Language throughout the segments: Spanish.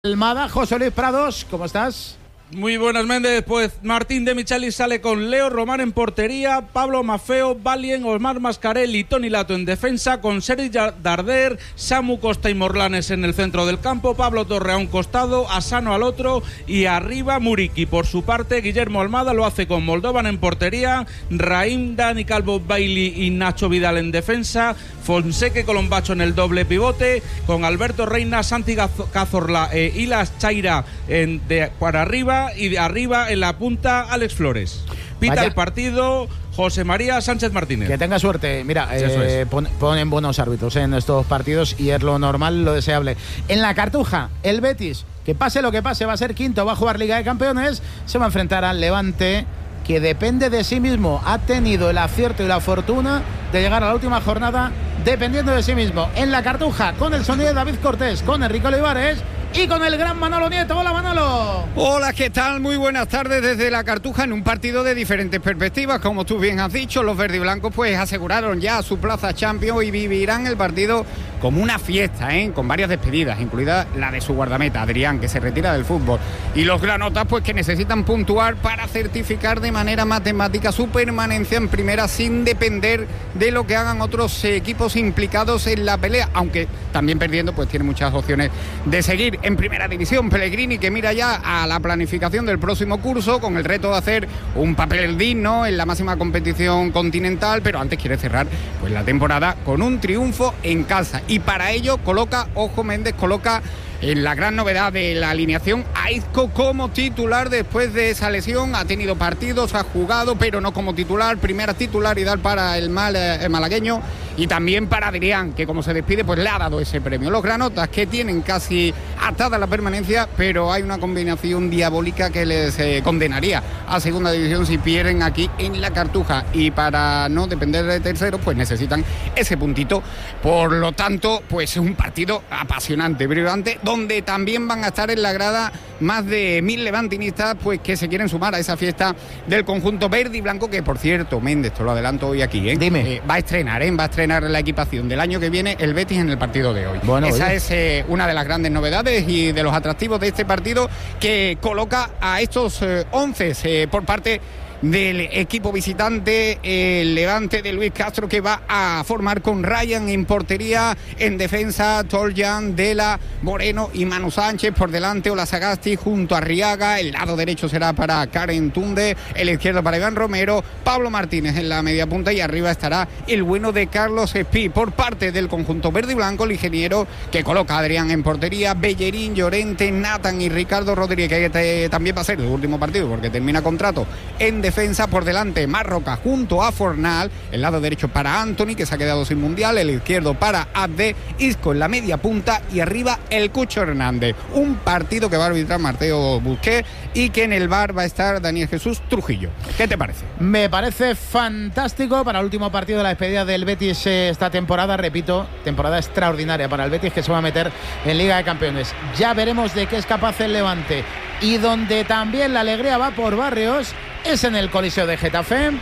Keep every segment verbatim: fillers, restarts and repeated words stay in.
Almada. José Luis Prados, ¿cómo estás? Muy buenas, Méndez. Pues Martín de Michelis sale con Leo Román en portería, Pablo Maffeo, Valien, Osmar Mascarell y Toni Lato en defensa, con Sergi Darder, Samu Costa y Morlanes en el centro del campo, Pablo Torre a un costado, Asano al otro y arriba Muriqui. Por su parte, Guillermo Almada lo hace con Moldovan en portería, Raim, Dani Calvo, Bailey y Nacho Vidal en defensa, Fonseca y Colombacho en el doble pivote, con Alberto Reina, Santi Cazorla e Ilas Chaira en de, para arriba, y de arriba en la punta Alex Flores. Pita Vaya. El partido José María Sánchez Martínez. Que tenga suerte. Mira, eh, pon, ponen buenos árbitros en estos partidos y es lo normal, lo deseable. En la Cartuja, el Betis, que pase lo que pase, va a ser quinto, va a jugar Liga de Campeones, se va a enfrentar al Levante, que depende de sí mismo. Ha tenido el acierto y la fortuna de llegar a la última jornada dependiendo de sí mismo. En la Cartuja, con el sonido de David Cortés, con Enrique Olivares y con el gran Manolo Nieto. Hola, Manolo. Hola, ¿qué tal? Muy buenas tardes desde la Cartuja, en un partido de diferentes perspectivas. Como tú bien has dicho, los verdiblancos pues aseguraron ya su plaza Champions y vivirán el partido como una fiesta, ¿eh? Con varias despedidas, incluida la de su guardameta, Adrián, que se retira del fútbol. Y los granotas pues que necesitan puntuar para certificar de manera matemática su permanencia en primera sin depender de lo que hagan otros equipos implicados en la pelea, aunque también perdiendo pues tiene muchas opciones de seguir en primera división. Pellegrini, que mira ya a la planificación del próximo curso con el reto de hacer un papel digno en la máxima competición continental, pero antes quiere cerrar pues la temporada con un triunfo en casa, y para ello coloca, ojo Méndez, coloca en la gran novedad de la alineación a Isco como titular después de esa lesión. Ha tenido partidos, ha jugado, pero no como titular. Primera titularidad para el, mal, el malagueño, y también para Adrián, que como se despide pues le ha dado ese premio. Los granotas, que tienen casi atada la permanencia, pero hay una combinación diabólica que les eh, condenaría a segunda división si pierden aquí en la Cartuja, y para no depender de terceros pues necesitan ese puntito. Por lo tanto, pues un partido apasionante, brillante, donde también van a estar en la grada más de mil levantinistas pues que se quieren sumar a esa fiesta del conjunto verde y blanco, que por cierto, Méndez, te lo adelanto hoy aquí, ¿eh? Dime. Eh, va a estrenar, ¿eh? Va a estrenar la equipación del año que viene el Betis en el partido de hoy. Bueno, esa oye. es eh, una de las grandes novedades y de los atractivos de este partido, que coloca a estos eh, once eh, por parte del equipo visitante, el Levante de Luis Castro, que va a formar con Ryan en portería, en defensa Toljan, Dela, Moreno y Manu Sánchez, por delante Ola Sagasti junto a Riaga, el lado derecho será para Karen Tunde, el izquierdo para Iván Romero, Pablo Martínez en la media punta, y arriba estará el bueno de Carlos Espí. Por parte del conjunto verde y blanco, el ingeniero, que coloca a Adrián en portería, Bellerín, Llorente, Nathan y Ricardo Rodríguez, que también va a ser el último partido porque termina contrato en defensa. Defensa, por delante Marroca junto a Fornal, el lado derecho para Anthony, que se ha quedado sin mundial, el izquierdo para Abde, Isco en la media punta y arriba el Cucho Hernández. Un partido que va a arbitrar Mateo Busquets y que en el V A R va a estar Daniel Jesús Trujillo. ¿Qué te parece? Me parece fantástico para el último partido de la despedida del Betis esta temporada. Repito, temporada extraordinaria para el Betis, que se va a meter en Liga de Campeones. Ya veremos de qué es capaz el Levante, y donde también la alegría va por barrios es en el Coliseo de Getafe.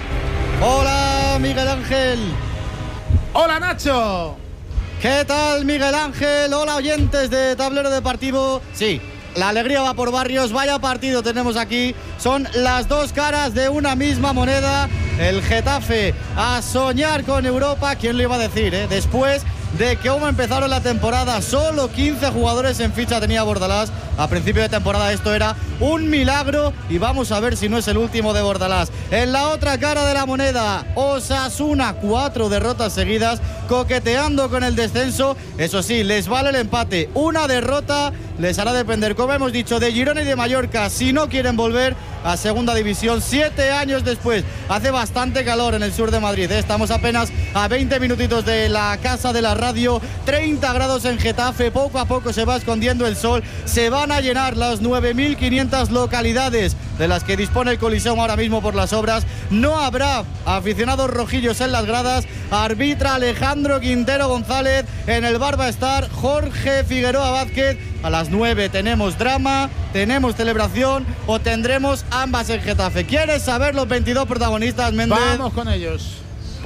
Hola, Miguel Ángel. Hola, Nacho. ¿Qué tal, Miguel Ángel? Hola, oyentes de Tablero Deportivo. Sí, la alegría va por barrios. Vaya partido tenemos aquí. Son las dos caras de una misma moneda. El Getafe a soñar con Europa. ¿Quién lo iba a decir, eh? Después de que como empezaron la temporada, solo quince jugadores en ficha tenía Bordalás. A principio de temporada esto era un milagro, y vamos a ver si no es el último de Bordalás. En la otra cara de la moneda, Osasuna, cuatro derrotas seguidas, coqueteando con el descenso. Eso sí, les vale el empate. Una derrota les hará depender, como hemos dicho, de Girona y de Mallorca si no quieren volver a segunda división siete años después. Hace bastante calor en el sur de Madrid, ¿eh? Estamos apenas a veinte minutitos de la casa de la radio, treinta grados en Getafe, poco a poco se va escondiendo el sol, se van a llenar las nueve mil quinientas localidades de las que dispone el Coliseum ahora mismo por las obras. No habrá aficionados rojillos en las gradas. Arbitra Alejandro Quintero González. En el bar va a estar Jorge Figueroa Vázquez. A las nueve tenemos drama, tenemos celebración o tendremos ambas en Getafe. ¿Quieres saber los veintidós protagonistas, Méndez? Vamos con ellos.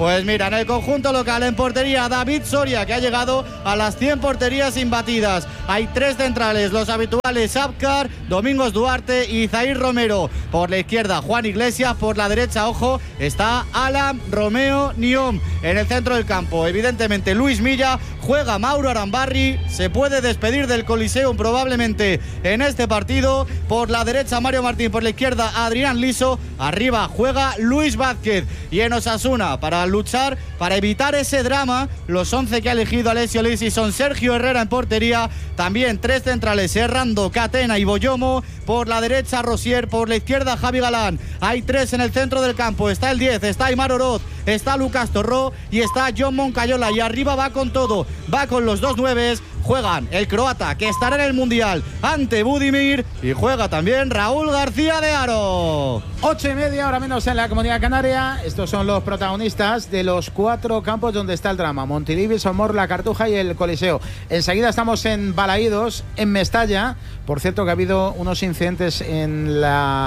Pues mira, en el conjunto local, en portería, David Soria, que ha llegado a las cien porterías imbatidas. Hay tres centrales, los habituales Abkar, Domingos Duarte y Zair Romero. Por la izquierda, Juan Iglesias. Por la derecha, ojo, está Alan Romeo Niom. En el centro del campo, evidentemente, Luis Milla. Juega Mauro Arambarri. Se puede despedir del Coliseum probablemente en este partido. Por la derecha, Mario Martín. Por la izquierda, Adrián Liso. Arriba juega Luis Vázquez. Y en Osasuna, para luchar, para evitar ese drama, los once que ha elegido Alessio Lisi son Sergio Herrera en portería. También tres centrales, Errando, Catena y Boyomo. Por la derecha, Rosier. Por la izquierda, Javi Galán. Hay tres en el centro del campo. Está el diez, está Aimar Oroz, está Lucas Torró y está John Moncayola. Y arriba va con todo, va con los dos nueves. Juegan el croata, que estará en el Mundial, ante Budimir, y juega también Raúl García de Haro. Ocho y media, ahora menos en la Comunidad Canaria. Estos son los protagonistas de los cuatro campos donde está el drama: Montilivi, Somor, La Cartuja y el Coliseo. Enseguida estamos en Balaídos, en Mestalla. Por cierto, que ha habido unos incidentes en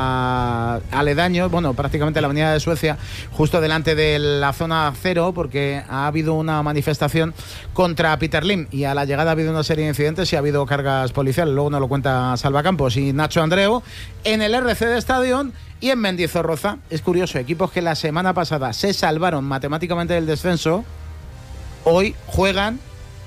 la aledaño, bueno, prácticamente en la avenida de Suecia, justo delante de la zona cero, porque ha habido una manifestación contra Peter Lim, y a la llegada ha habido una serie de incidentes y ha habido cargas policiales. Luego nos lo cuenta Salva Campos y Nacho Andreu. En el R C de Stadium y en Mendizorroza, es curioso, equipos que la semana pasada se salvaron matemáticamente del descenso, hoy juegan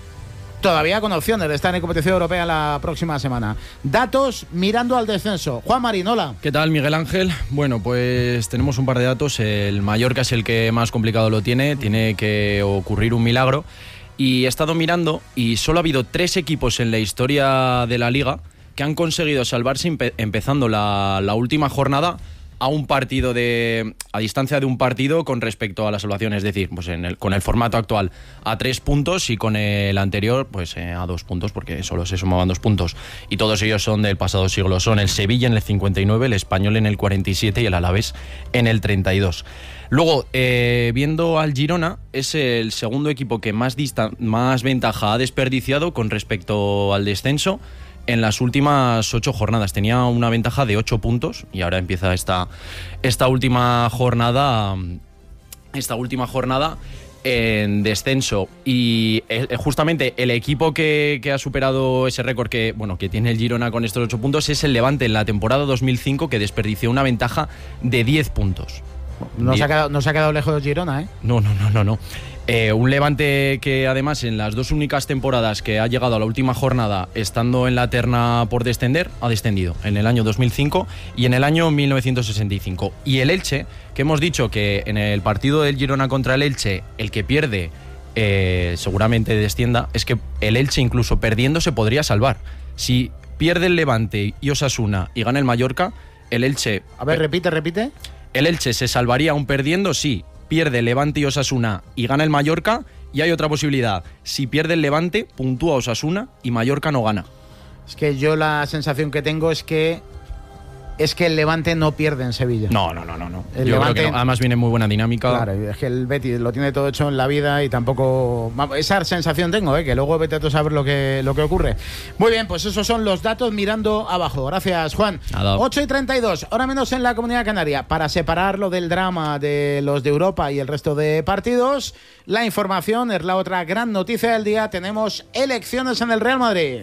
todavía con opciones de estar en competición europea la próxima semana. Datos mirando al descenso. Juan Marinola. ¿Qué tal, Miguel Ángel? Bueno, pues tenemos un par de datos. El Mallorca es el que más complicado lo tiene. Tiene que ocurrir un milagro. Y he estado mirando y solo ha habido tres equipos en la historia de la Liga que han conseguido salvarse empe- empezando la, la última jornada a un partido de a distancia de un partido con respecto a la salvación, es decir, pues en el, con el formato actual a tres puntos y con el anterior pues eh, a dos puntos, porque solo se sumaban dos puntos, y todos ellos son del pasado siglo. Son el Sevilla en el cincuenta y nueve, el Español en el cuarenta y siete y el Alavés en el treinta y dos. Luego, eh, viendo al Girona, es el segundo equipo que más, dista- más ventaja ha desperdiciado con respecto al descenso en las últimas ocho jornadas. Tenía una ventaja de ocho puntos y ahora empieza esta, esta última jornada esta última jornada en descenso. Y eh, justamente el equipo que, que ha superado ese récord que, bueno, que tiene el Girona con estos ocho puntos es el Levante en la temporada dos mil cinco, que desperdició una ventaja de diez puntos. No se, ha quedado, no se ha quedado lejos de Girona, ¿eh? No, no, no, no, no. Eh, un Levante que además en las dos únicas temporadas que ha llegado a la última jornada estando en la terna por descender, ha descendido en el año dos mil cinco y en el año mil novecientos sesenta y cinco. Y el Elche, que hemos dicho que en el partido del Girona contra el Elche, el que pierde eh, seguramente descienda, es que el Elche incluso perdiendo se podría salvar. Si pierde el Levante y Osasuna y gana el Mallorca, el Elche... A ver, repite, repite. El Elche se salvaría aún perdiendo si pierde Levante y Osasuna y gana el Mallorca, y hay otra posibilidad: si pierde el Levante, puntúa Osasuna y Mallorca no gana. Es que yo la sensación que tengo es que es que el Levante no pierde en Sevilla. No, no, no, no. no. El Yo Levante, creo que no. Además viene muy buena dinámica. Claro, es que el Betis lo tiene todo hecho en la vida y tampoco... Esa sensación tengo, ¿eh? Que luego vete a saber lo que, lo que ocurre. Muy bien, pues esos son los datos mirando abajo. Gracias, Juan. Nada. ocho y treinta y dos, ahora menos en la Comunidad Canaria. Para separarlo del drama de los de Europa y el resto de partidos, la información es la otra gran noticia del día. Tenemos elecciones en el Real Madrid.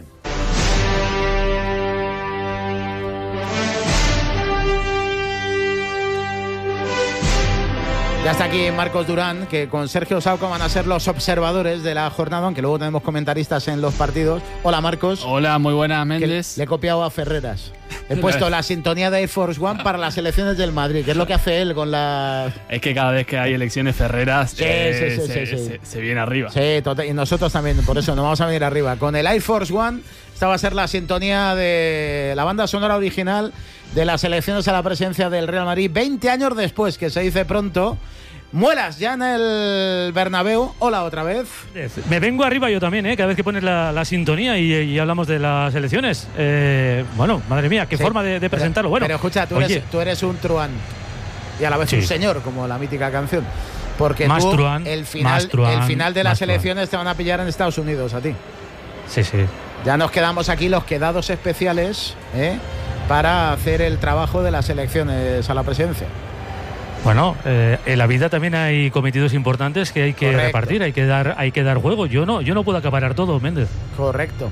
Ya está aquí Marcos Durán, que con Sergio Sauco van a ser los observadores de la jornada, aunque luego tenemos comentaristas en los partidos. Hola, Marcos. Hola, muy buenas, Méndez. Le he copiado a Ferreras. He puesto la sintonía de Air Force One para las elecciones del Madrid, que es lo que hace él con la... Es que cada vez que hay elecciones Ferreras sí, eh, sí, sí, se, sí, sí. Se, se viene arriba. Sí, total, y nosotros también, por eso nos vamos a venir arriba. Con el Air Force One, esta va a ser la sintonía de la banda sonora original de las elecciones a la presidencia del Real Madrid, veinte años después, que se dice pronto. Muelas ya en el Bernabéu. Hola otra vez. Me vengo arriba yo también, ¿eh? Cada vez que pones la, la sintonía y, y hablamos de las elecciones. Eh, bueno, madre mía, qué sí, forma de, de presentarlo. Bueno, pero escucha, tú eres, tú eres un truán y a la vez sí. un señor, como la mítica canción. Porque más tú, truán, el final, truán, el final de las truán. elecciones te van a pillar en Estados Unidos a ti. Sí, sí. Ya nos quedamos aquí los quedados especiales, ¿eh? Para hacer el trabajo de las elecciones a la presidencia. Bueno, eh, en la vida también hay cometidos importantes que hay que Correcto. repartir, hay que dar, hay que dar juego. Yo no, yo no puedo acaparar todo, Méndez. Correcto.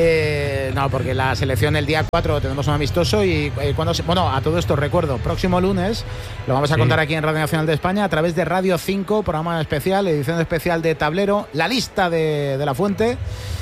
Eh, no, porque la selección el día cuatro tenemos un amistoso y eh, cuando se, bueno, a todo esto recuerdo, próximo lunes lo vamos a Sí. contar aquí en Radio Nacional de España a través de Radio cinco, programa especial, edición especial de Tablero, la lista de, de la Fuente.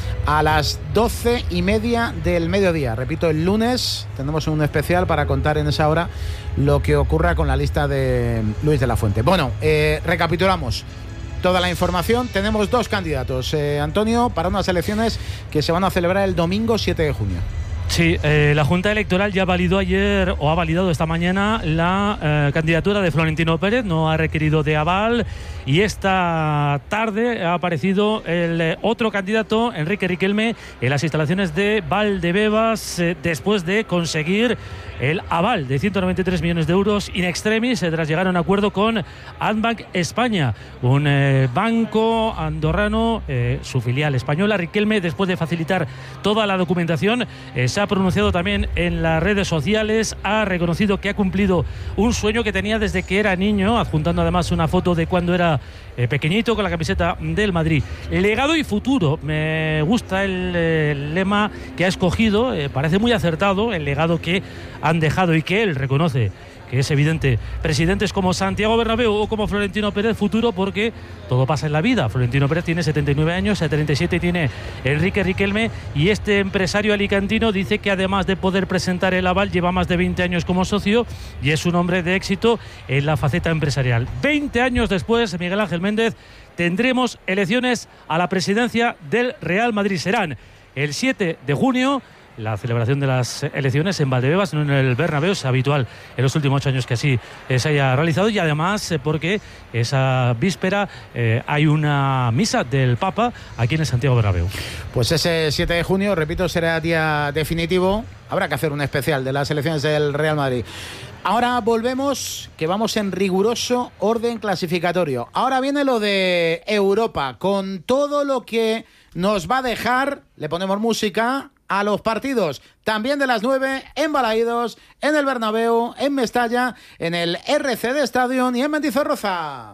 A las doce y media del mediodía. Repito, el lunes tendremos un especial para contar en esa hora lo que ocurra con la lista de Luis de la Fuente. Bueno, eh, recapitulamos toda la información. Tenemos dos candidatos, eh, Antonio, para unas elecciones que se van a celebrar el domingo siete de junio. Sí, eh, la Junta Electoral ya validó ayer o ha validado esta mañana la eh, candidatura de Florentino Pérez, no ha requerido de aval y esta tarde ha aparecido el eh, otro candidato, Enrique Riquelme, en las instalaciones de Valdebebas eh, después de conseguir el aval de ciento noventa y tres millones de euros in extremis eh, tras llegar a un acuerdo con Andbank España, un eh, banco andorrano, eh, su filial española. Riquelme, después de facilitar toda la documentación, eh, se ha pronunciado también en las redes sociales, ha reconocido que ha cumplido un sueño que tenía desde que era niño, adjuntando además una foto de cuando era eh, pequeñito con la camiseta del Madrid. Legado y futuro, me gusta el, eh, el lema que ha escogido, eh, parece muy acertado el legado que han dejado y que él reconoce que es evidente. Presidentes como Santiago Bernabéu o como Florentino Pérez, futuro, porque todo pasa en la vida. Florentino Pérez tiene setenta y nueve años, setenta y siete tiene Enrique Riquelme, y este empresario alicantino dice que además de poder presentar el aval, lleva más de veinte años como socio y es un hombre de éxito en la faceta empresarial. veinte años después, Miguel Ángel Méndez, tendremos elecciones a la presidencia del Real Madrid. Serán el siete de junio. La celebración de las elecciones en Valdebebas, no en el Bernabéu, es habitual en los últimos ocho años que así eh, se haya realizado, y además eh, porque esa víspera eh, hay una misa del Papa aquí en el Santiago Bernabéu. Pues ese siete de junio, repito, será día definitivo. Habrá que hacer un especial de las elecciones del Real Madrid. Ahora volvemos, que vamos en riguroso orden clasificatorio. Ahora viene lo de Europa, con todo lo que nos va a dejar. Le ponemos música a los partidos también de las nueve en Balaídos, en el Bernabéu, en Mestalla, en el R C D Stadium y en Mendizorroza.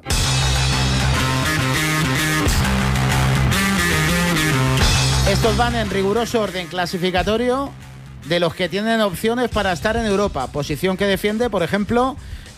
Estos van en riguroso orden clasificatorio de los que tienen opciones para estar en Europa. Posición que defiende, por ejemplo,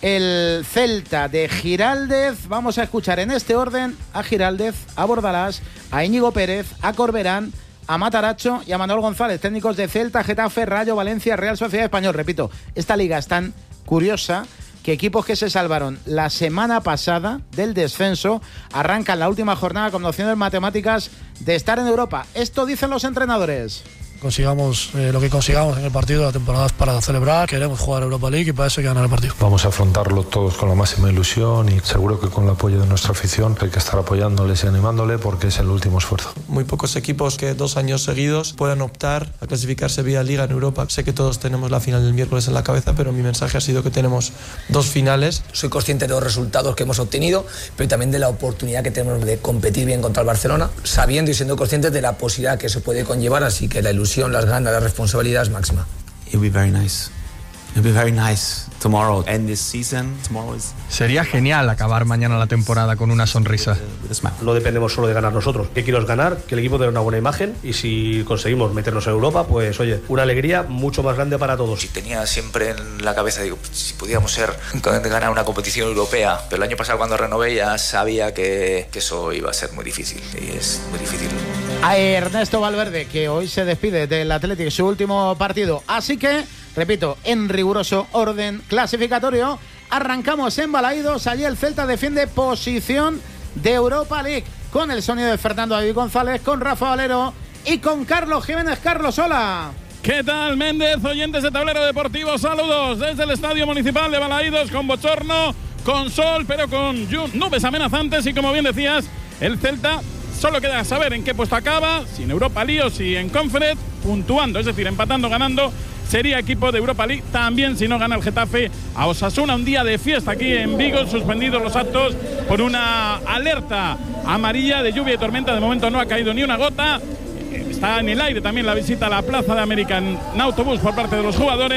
el Celta de Giraldez. Vamos a escuchar en este orden a Giraldez, a Bordalás, a Íñigo Pérez, a Corberán, a Mataracho y a Manuel González, técnicos de Celta, Getafe, Rayo, Valencia, Real Sociedad Español. Repito, esta liga es tan curiosa que equipos que se salvaron la semana pasada del descenso arrancan la última jornada con opciones matemáticas de estar en Europa. Esto dicen los entrenadores. Consigamos eh, lo que consigamos en el partido de la temporada para celebrar. Queremos jugar Europa League y para eso hay que ganar el partido. Vamos a afrontarlo todos con la máxima ilusión y seguro que con el apoyo de nuestra afición hay que estar apoyándoles y animándole porque es el último esfuerzo. Muy pocos equipos que dos años seguidos puedan optar a clasificarse vía Liga en Europa. Sé que todos tenemos la final del miércoles en la cabeza, pero mi mensaje ha sido que tenemos dos finales. Soy consciente de los resultados que hemos obtenido, pero también de la oportunidad que tenemos de competir bien contra el Barcelona, sabiendo y siendo conscientes de la posibilidad que eso puede conllevar, así que la ilusión, las ganas, la responsabilidad es máxima. It'll be very nice. It'll be very nice tomorrow. End this season. Tomorrow is... Sería genial acabar mañana la temporada con una sonrisa. No dependemos solo de ganar nosotros. ¿Qué quiero es ganar? Que el equipo tenga una buena imagen y si conseguimos meternos en Europa, pues oye, una alegría mucho más grande para todos. Si tenía siempre en la cabeza, digo, si pudiéramos ser ganar una competición europea, pero el año pasado cuando renové ya sabía que, que eso iba a ser muy difícil y es muy difícil. A Ernesto Valverde, que hoy se despide del Athletic, su último partido. Así que, repito, en riguroso orden clasificatorio, arrancamos en Balaídos. Allí el Celta defiende posición de Europa League, con el sonido de Fernando David González, con Rafa Valero y con Carlos Jiménez. Carlos, hola. ¿Qué tal, Méndez? Oyentes de Tablero Deportivo, saludos desde el Estadio Municipal de Balaídos, con bochorno, con sol, pero con nubes amenazantes. Y como bien decías, el Celta solo queda saber en qué puesto acaba, si en Europa League o si en Conference, puntuando, es decir, empatando, ganando, sería equipo de Europa League. También si no gana el Getafe a Osasuna, un día de fiesta aquí en Vigo, suspendidos los actos por una alerta amarilla de lluvia y tormenta. De momento no ha caído ni una gota. Está en el aire también la visita a la Plaza de American Autobús por parte de los jugadores.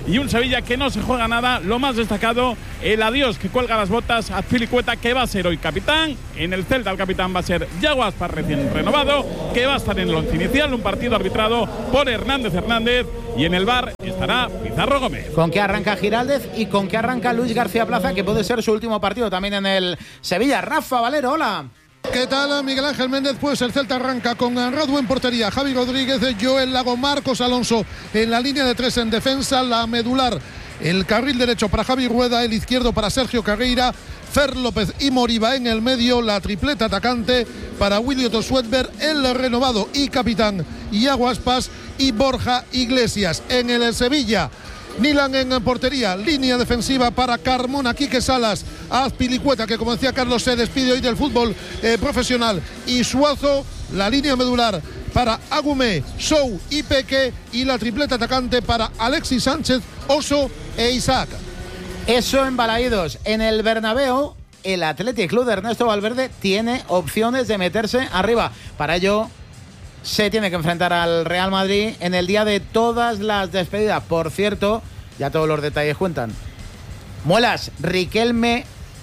y un Sevilla que no se juega nada. Lo más destacado, el adiós que cuelga las botas a Azpilicueta, que va a ser hoy capitán. En el Celta el capitán va a ser Yago Aspas, recién renovado, que va a estar en el once inicial, un partido arbitrado por Hernández Hernández, y en el V A R estará Pizarro Gómez. ¿Con qué arranca Giraldez y con qué arranca Luis García Plaza, que puede ser su último partido también en el Sevilla? Rafa Valero, hola. ¿Qué tal, Miguel Ángel Méndez? Pues el Celta arranca con Radu en portería, Javi Rodríguez, Joel Lago, Marcos Alonso en la línea de tres en defensa, la medular, el carril derecho para Javi Rueda, el izquierdo para Sergio Carreira, Fer López y Moriba en el medio, la tripleta atacante para Willy Otto Sweatberg, el renovado y capitán Iago Aspas y Borja Iglesias. En el Sevilla, Nilan en portería, línea defensiva para Carmona, Quique Salas, Azpilicueta, que como decía Carlos se despide hoy del fútbol eh, profesional, y Suazo, la línea medular para Agumé, Sou y Peque, y la tripleta atacante para Alexis Sánchez, Oso e Isaac. Eso en Balaídos. En el Bernabéu, el Athletic Club de Ernesto Valverde tiene opciones de meterse arriba. Para ello se tiene que enfrentar al Real Madrid en el día de todas las despedidas. Por cierto, ya todos los detalles cuentan. Muelas, Riquelme,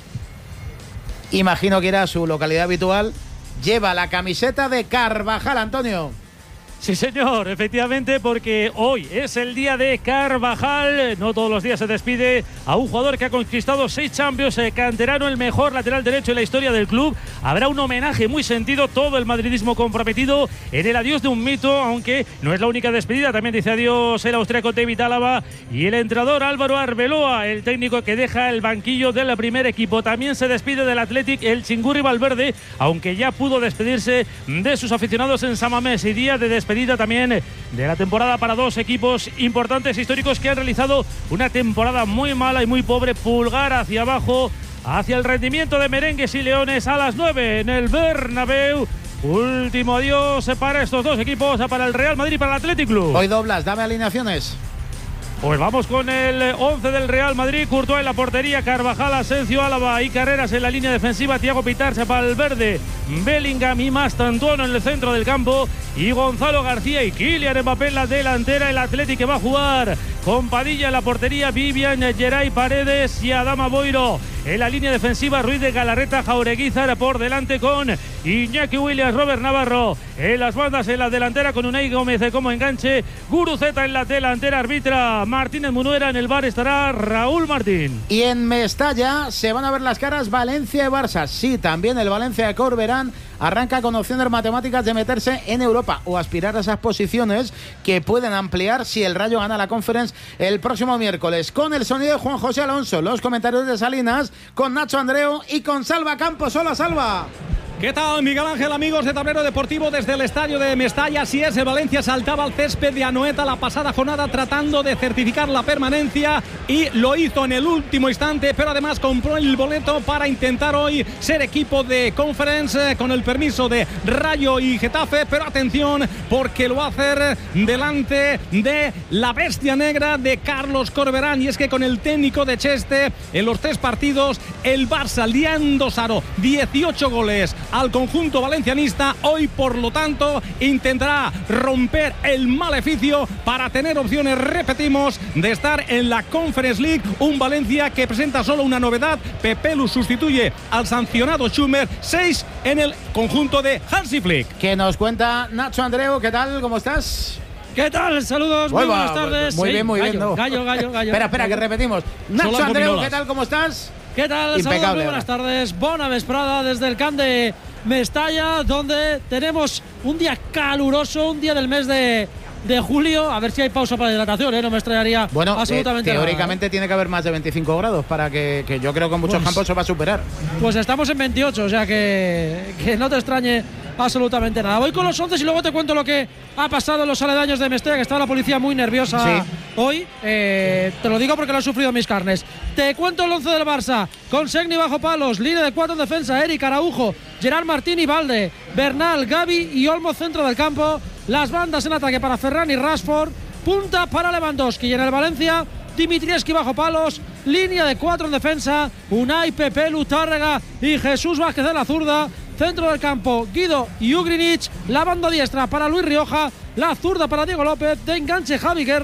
imagino que era su localidad habitual, lleva la camiseta de Carvajal, Antonio. Sí, señor, efectivamente, porque hoy es el día de Carvajal. No todos los días se despide a un jugador que ha conquistado seis Champions, eh, canterano, el mejor lateral derecho en la historia del club. Habrá un homenaje muy sentido, todo el madridismo comprometido en el adiós de un mito, aunque no es la única despedida. También dice adiós el austríaco David Álava y el entrenador Álvaro Arbeloa, el técnico que deja el banquillo del primer equipo. También se despide del Athletic el Chingurri Valverde, aunque ya pudo despedirse de sus aficionados en San Mamés, y día de despedida también de la temporada para dos equipos importantes históricos que han realizado una temporada muy mala y muy pobre. Pulgar hacia abajo, hacia el rendimiento de Merengues y Leones a las nueve en el Bernabéu. Último adiós para estos dos equipos, para el Real Madrid y para el Athletic Club. Hoy doblas, dame alineaciones. Pues vamos con el once del Real Madrid. Courtois en la portería, Carvajal, Asensio, Álava y Carreras en la línea defensiva, Thiago Pitarsa para el verde, Bellingham y Mastantuono en el centro del campo, y Gonzalo García y Kylian Mbappé en la delantera. El Athletic que va a jugar con Padilla en la portería, Vivian, Geray Paredes y Adama Boiro en la línea defensiva, Ruiz de Galarreta, Jaureguizar por delante con Iñaki Williams, Robert Navarro en las bandas, en la delantera con Unai Gómez como enganche, Guruceta en la delantera, arbitra Martínez Munuera, en el V A R estará Raúl Martín. Y en Mestalla se van a ver las caras Valencia y Barça. Sí, también el Valencia de Corberán arranca con opciones matemáticas de meterse en Europa o aspirar a esas posiciones que pueden ampliar si el Rayo gana la Conference el próximo miércoles. Con el sonido de Juan José Alonso, los comentarios de Salinas, con Nacho Andreu y con Salva Campos. Hola, Salva. ¿Qué tal, Miguel Ángel, amigos de Tablero Deportivo desde el estadio de Mestalla? Así es, el Valencia saltaba al césped de Anoeta la pasada jornada tratando de certificar la permanencia y lo hizo en el último instante, pero además compró el boleto para intentar hoy ser equipo de Conference eh, con el permiso de Rayo y Getafe, pero atención porque lo va a hacer delante de la bestia negra de Carlos Corberán, y es que con el técnico de Cheste en los tres partidos el Barça le ha endosado dieciocho goles al conjunto valencianista. Hoy, por lo tanto, intentará romper el maleficio para tener opciones, repetimos, de estar en la Conference League. Un Valencia que presenta solo una novedad: Pepelu sustituye al sancionado Schumer. Seis en el conjunto de Hansi Flick. ¿Qué nos cuenta Nacho Andreu? ¿Qué tal? ¿Cómo estás? ¿Qué tal? Saludos, muy Uy, buenas tardes. Muy sí, bien, muy gallo, bien. No. Gallo, gallo, gallo. espera, espera, gallo. que repetimos. Nacho Andreu, ¿qué tal? ¿Cómo estás? ¿Qué tal? Impecable. Saludos, muy buenas tardes. Bona vesprada desde el Camp de Mestalla, donde tenemos un día caluroso, un día del mes de, de julio. A ver si hay pausa para hidratación, ¿eh? No me extrañaría bueno, absolutamente eh, nada. teóricamente tiene que haber más de veinticinco grados para que, que yo creo que en muchos pues, campos se va a superar. Pues estamos en veintiocho, o sea que, que no te extrañe absolutamente nada. Voy con los once y luego te cuento lo que ha pasado en los aledaños de Mestalla, que estaba la policía muy nerviosa sí. hoy. Eh, te lo digo porque lo he sufrido en mis carnes. Te cuento el once del Barça, con Segni bajo palos, línea de cuatro en defensa, Eric Araujo, Gerard Martín y Valde, Bernal, Gavi y Olmo centro del campo, las bandas en ataque para Ferran y Rashford, punta para Lewandowski, y en el Valencia Dimitrievski bajo palos, línea de cuatro en defensa, Unai, Pepelu, Tárrega y Jesús Vázquez de la zurda, centro del campo Guido y Ugrinic, la banda diestra para Luis Rioja, la zurda para Diego López, de enganche Javi Guerra,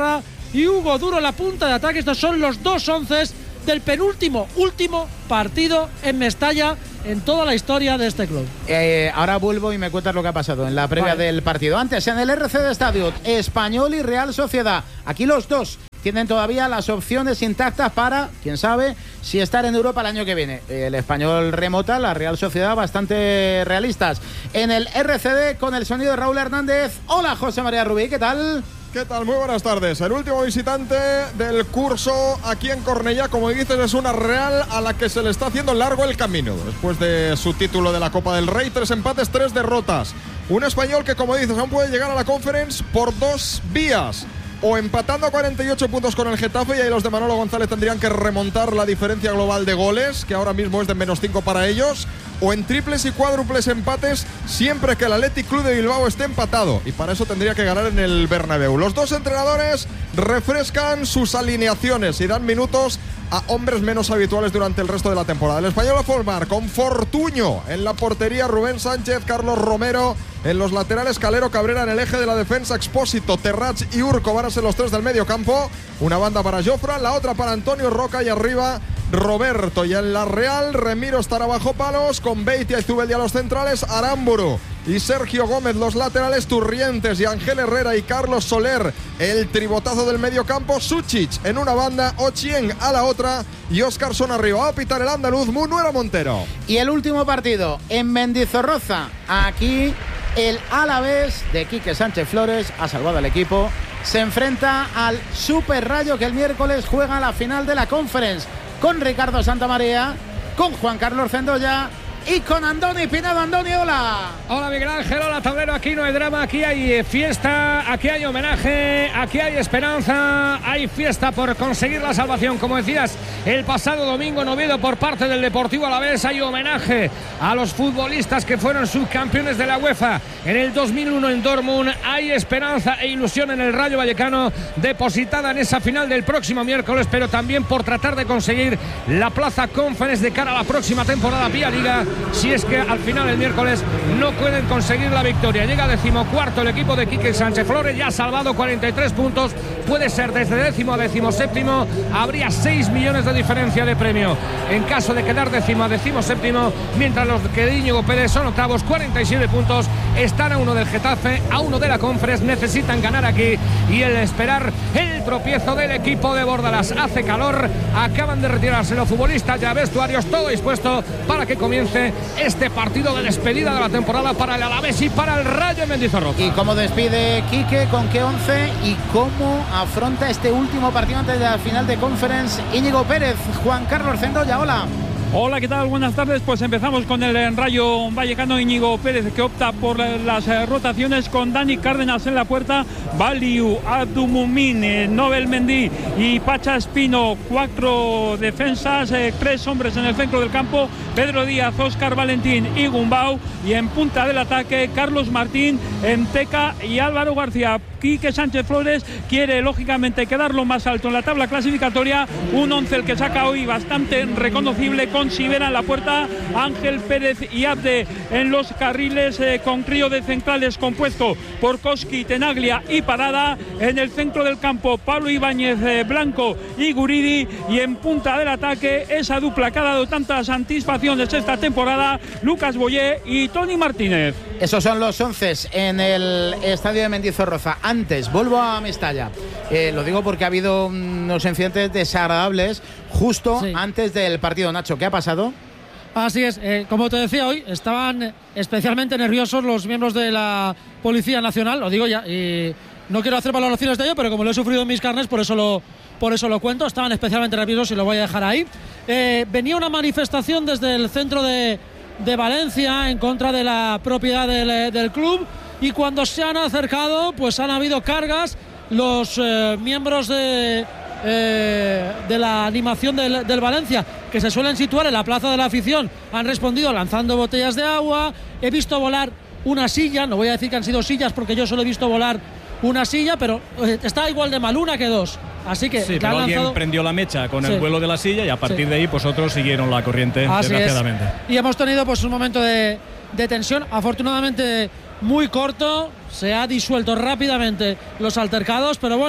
y Hugo Duro en la punta de ataque. Estos son los dos onces del penúltimo, último partido en Mestalla en toda la historia de este club. Eh, ahora vuelvo y me cuentas lo que ha pasado en la previa vale. del partido. Antes, en el R C D Stadium, Español y Real Sociedad. Aquí los dos tienen todavía las opciones intactas para, quién sabe, si estar en Europa el año que viene. El Español remota, la Real Sociedad bastante realistas. En el R C D, con el sonido de Raúl Hernández. Hola, José María Rubí, ¿qué tal? ¿Qué tal? Muy buenas tardes. El último visitante del curso aquí en Cornellá, como dices, es una Real a la que se le está haciendo largo el camino. Después de su título de la Copa del Rey, tres empates, tres derrotas. Un Español que, como dices, aún puede llegar a la Conference por dos vías. O empatando a cuarenta y ocho puntos con el Getafe, y ahí los de Manolo González tendrían que remontar la diferencia global de goles, que ahora mismo es de menos cinco para ellos, o en triples y cuádruples empates siempre que el Athletic Club de Bilbao esté empatado, y para eso tendría que ganar en el Bernabéu. Los dos entrenadores refrescan sus alineaciones y dan minutos a hombres menos habituales durante el resto de la temporada. El Español a formar con Fortuño en la portería, Rubén Sánchez, Carlos Romero en los laterales, Calero, Cabrera en el eje de la defensa, Expósito, Terrach y Urco van a ser los tres del medio campo. Una banda para Jofra, la otra para Antonio Roca y arriba Roberto. Y en la Real, Remiro estará bajo palos con Beitia y Zubeldia los centrales, Aramburu y Sergio Gómez los laterales, Turrientes y Ángel Herrera y Carlos Soler el tribotazo del medio campo, Suchic en una banda, Ochieng a la otra y Óscarson arriba. Va a pitar el andaluz Munuera Montero. Y el último partido en Mendizorroza. Aquí el Alavés de Quique Sánchez Flores ha salvado al equipo. Se enfrenta al Super Rayo, que el miércoles juega la final de la Conference con Ricardo Santamaría, con Juan Carlos Cendoya y con Andoni Pinedo. Andoni, hola. Hola Miguel Ángel, hola tablero. Aquí no hay drama, aquí hay fiesta, aquí hay homenaje, aquí hay esperanza, hay fiesta por conseguir la salvación. Como decías, el pasado domingo en Oviedo por parte del Deportivo Alavés hay homenaje a los futbolistas que fueron subcampeones de la UEFA en el dos mil uno en Dortmund. Hay esperanza e ilusión en el Rayo Vallecano depositada en esa final del próximo miércoles, pero también por tratar de conseguir la plaza Conference de cara a la próxima temporada vía Liga, si es que al final el miércoles no pueden conseguir la victoria. Llega decimocuarto el equipo de Quique Sánchez Flores, ya ha salvado cuarenta y tres puntos, puede ser desde décimo a decimoséptimo, habría seis millones de diferencia de premio en caso de quedar décimo a decimoséptimo, mientras los que de Íñigo Pérez son octavos, cuarenta y siete puntos, están a uno del Getafe, a uno de la Conference, necesitan ganar aquí y el esperar el tropiezo del equipo de Bordalás. Hace calor, acaban de retirarse los futbolistas, ya vestuarios, todo dispuesto para que comience este partido de despedida de la temporada para el Alavés y para el Rayo Mendizorroza. ¿Y cómo despide Quique? ¿Con qué once? ¿Y cómo afronta este último partido antes de la final de Conference Íñigo Pérez? Juan Carlos Cendoya, hola. Hola, ¿qué tal? Buenas tardes. Pues empezamos con el Rayo Vallecano. Íñigo Pérez, que opta por las rotaciones con Dani Cárdenas en la puerta, Baliu, Abdumumin, eh, Nobel Mendy y Pacha Espino. Cuatro defensas, eh, tres hombres en el centro del campo, Pedro Díaz, Óscar Valentín y Gumbau. Y en punta del ataque, Carlos Martín, Enteca y Álvaro García. Quique Sánchez Flores quiere lógicamente quedarlo más alto en la tabla clasificatoria. Un once el que saca hoy bastante reconocible, con Sivera en la puerta, Ángel Pérez y Abde en los carriles, eh, con trío de centrales compuesto por Koski, Tenaglia y Parada. En el centro del campo, Pablo Ibáñez, eh, Blanco y Guridi. Y en punta del ataque, esa dupla que ha dado tantas satisfacciones esta temporada, Lucas Boyé y Tony Martínez. Esos son los once en el estadio de Mendizorroza. Antes, vuelvo a Mestalla. Eh, lo digo porque ha habido unos incidentes desagradables justo sí. antes del partido. Nacho, ¿qué ha pasado? Así es, eh, como te decía hoy, estaban especialmente nerviosos los miembros de la Policía Nacional, lo digo ya, y no quiero hacer valoraciones de ello, pero como lo he sufrido en mis carnes, por eso lo, por eso lo cuento. Estaban especialmente nerviosos y lo voy a dejar ahí. Eh, venía una manifestación desde el centro de, de Valencia en contra de la propiedad del, del club, y cuando se han acercado, pues han habido cargas. Los eh, miembros de, eh, de la animación del, del Valencia, que se suelen situar en la plaza de la afición, han respondido lanzando botellas de agua. He visto volar una silla, no voy a decir que han sido sillas porque yo solo he visto volar una silla, pero eh, está igual de mal una que dos. Así que sí, pero han alguien lanzado... prendió la mecha con sí. el vuelo de la silla, y a partir sí. de ahí pues otros siguieron la corriente. Así desgraciadamente es. Y hemos tenido pues un momento de, de tensión, afortunadamente muy corto, se ha disuelto rápidamente los altercados, pero bueno,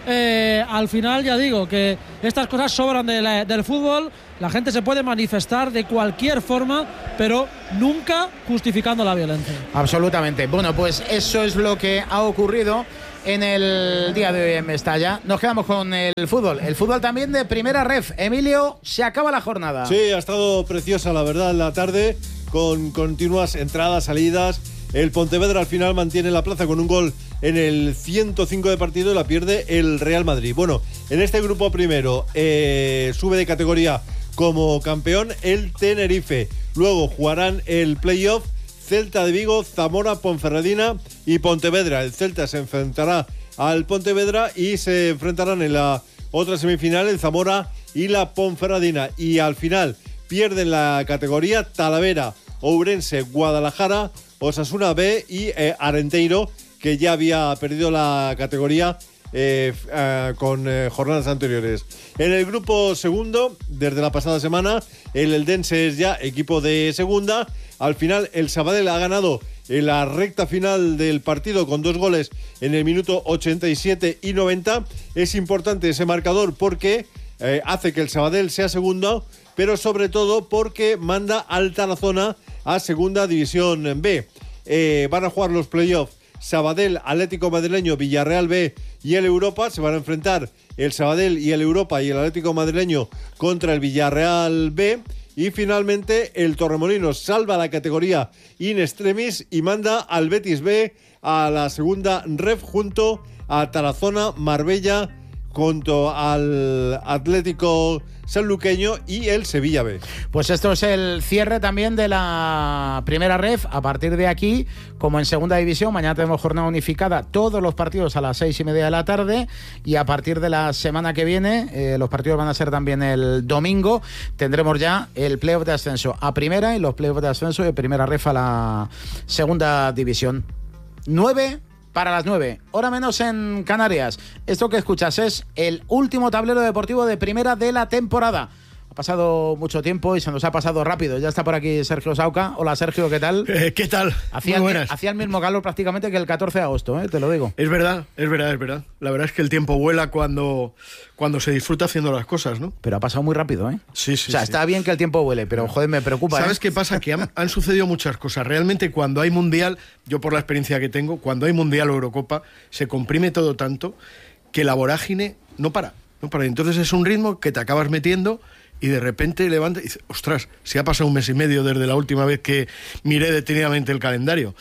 eh, al final ya digo que estas cosas sobran de la, del fútbol. La gente se puede manifestar de cualquier forma, pero nunca justificando la violencia. Absolutamente. Bueno, pues eso es lo que ha ocurrido en el día de hoy en Mestalla. Nos quedamos con el fútbol. El fútbol también de primera ref. Emilio, se acaba la jornada. Sí, ha estado preciosa, la verdad, la tarde, con continuas entradas, salidas. El Pontevedra al final mantiene la plaza con un gol en el ciento cinco de partido y la pierde el Real Madrid. Bueno, en este grupo primero eh, sube de categoría como campeón el Tenerife. Luego jugarán el playoff Celta de Vigo, Zamora, Ponferradina y Pontevedra. El Celta se enfrentará al Pontevedra y se enfrentarán en la otra semifinal el Zamora y la Ponferradina. Y al final pierden la categoría Talavera, Ourense, Guadalajara, Osasuna B y eh, Arenteiro, que ya había perdido la categoría eh, eh, con eh, jornadas anteriores. En el grupo segundo, desde la pasada semana, el Eldense es ya equipo de segunda. Al final, el Sabadell ha ganado en la recta final del partido con dos goles en el minuto ochenta y siete y noventa. Es importante ese marcador porque eh, hace que el Sabadell sea segundo, pero sobre todo porque manda al Tarazona a segunda división B. Eh, van a jugar los playoffs Sabadell, Atlético Madrileño, Villarreal B y el Europa. Se van a enfrentar el Sabadell y el Europa y el Atlético Madrileño contra el Villarreal B. Y finalmente el Torremolinos salva la categoría in extremis y manda al Betis B a la segunda ref junto a Tarazona, Marbella, junto al Atlético Sanluqueño y el Sevilla B. Pues esto es el cierre también de la primera ref. A partir de aquí, como en segunda división, mañana tenemos jornada unificada, todos los partidos a las seis y media de la tarde, y a partir de la semana que viene, eh, los partidos van a ser también el domingo, tendremos ya el playoff de ascenso a primera y los playoffs de ascenso de primera ref a la segunda división. Nueve para las nueve, hora menos en Canarias. Esto que escuchas es el último tablero deportivo de primera de la temporada. Ha pasado mucho tiempo y se nos ha pasado rápido. Ya está por aquí Sergio Sauca. Hola Sergio, ¿qué tal? Eh, ¿Qué tal? Hacía, Muy el, buenas. hacía el mismo calor prácticamente que el catorce de agosto, ¿eh? Te lo digo. Es verdad, es verdad, es verdad. La verdad es que el tiempo vuela cuando, cuando se disfruta haciendo las cosas, ¿no? Pero ha pasado muy rápido, ¿eh? Sí, sí. O sea, sí. está bien que el tiempo vuele, pero joder, me preocupa. ¿Sabes ¿eh? qué pasa? Que han, han sucedido muchas cosas. Realmente cuando hay Mundial, yo por la experiencia que tengo, cuando hay Mundial o Eurocopa, se comprime todo tanto que la vorágine no para. No para. Entonces es un ritmo que te acabas metiendo y de repente levanta y dice, ostras, si ha pasado un mes y medio desde la última vez que miré detenidamente el calendario.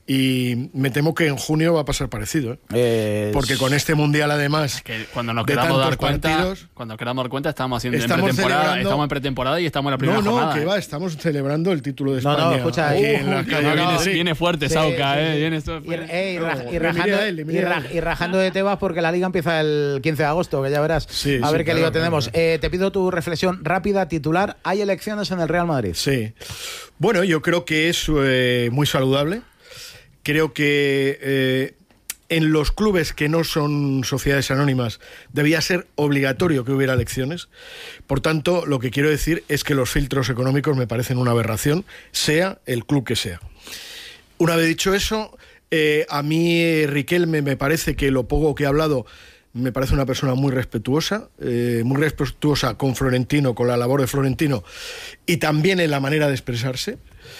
Y me temo que en junio va a pasar parecido, ¿eh? Eh, porque con este mundial además es que cuando nos de queramos dar cuenta partidos, cuando queramos dar cuenta estamos haciendo estamos en pretemporada celebrando... estamos en pretemporada y estamos en la primera no no jornada, que ¿eh? va, estamos celebrando el título de no, España. No, escucha, aquí uh, en la uh, calle. No, no, viene, sí. Viene fuerte sí, Sauca, sí, eh, sí. viene esto. Y, eh, y, ra, no, y, rajando, él, y, ra, y rajando de Tebas porque la liga empieza el quince de agosto, que ya verás. Sí, a sí, ver qué claro, lío tenemos. claro. Eh, te pido tu reflexión rápida, titular. Hay elecciones en el Real Madrid. Sí. Bueno, yo creo que es eh, muy saludable. Creo que eh, en los clubes que no son sociedades anónimas debía ser obligatorio que hubiera elecciones. Por tanto, lo que quiero decir es que los filtros económicos me parecen una aberración, sea el club que sea. Una vez dicho eso, eh, a mí Riquelme me parece que lo poco que ha hablado me parece una persona muy respetuosa, eh, muy respetuosa con Florentino, con la labor de Florentino y también en la manera de expresarse.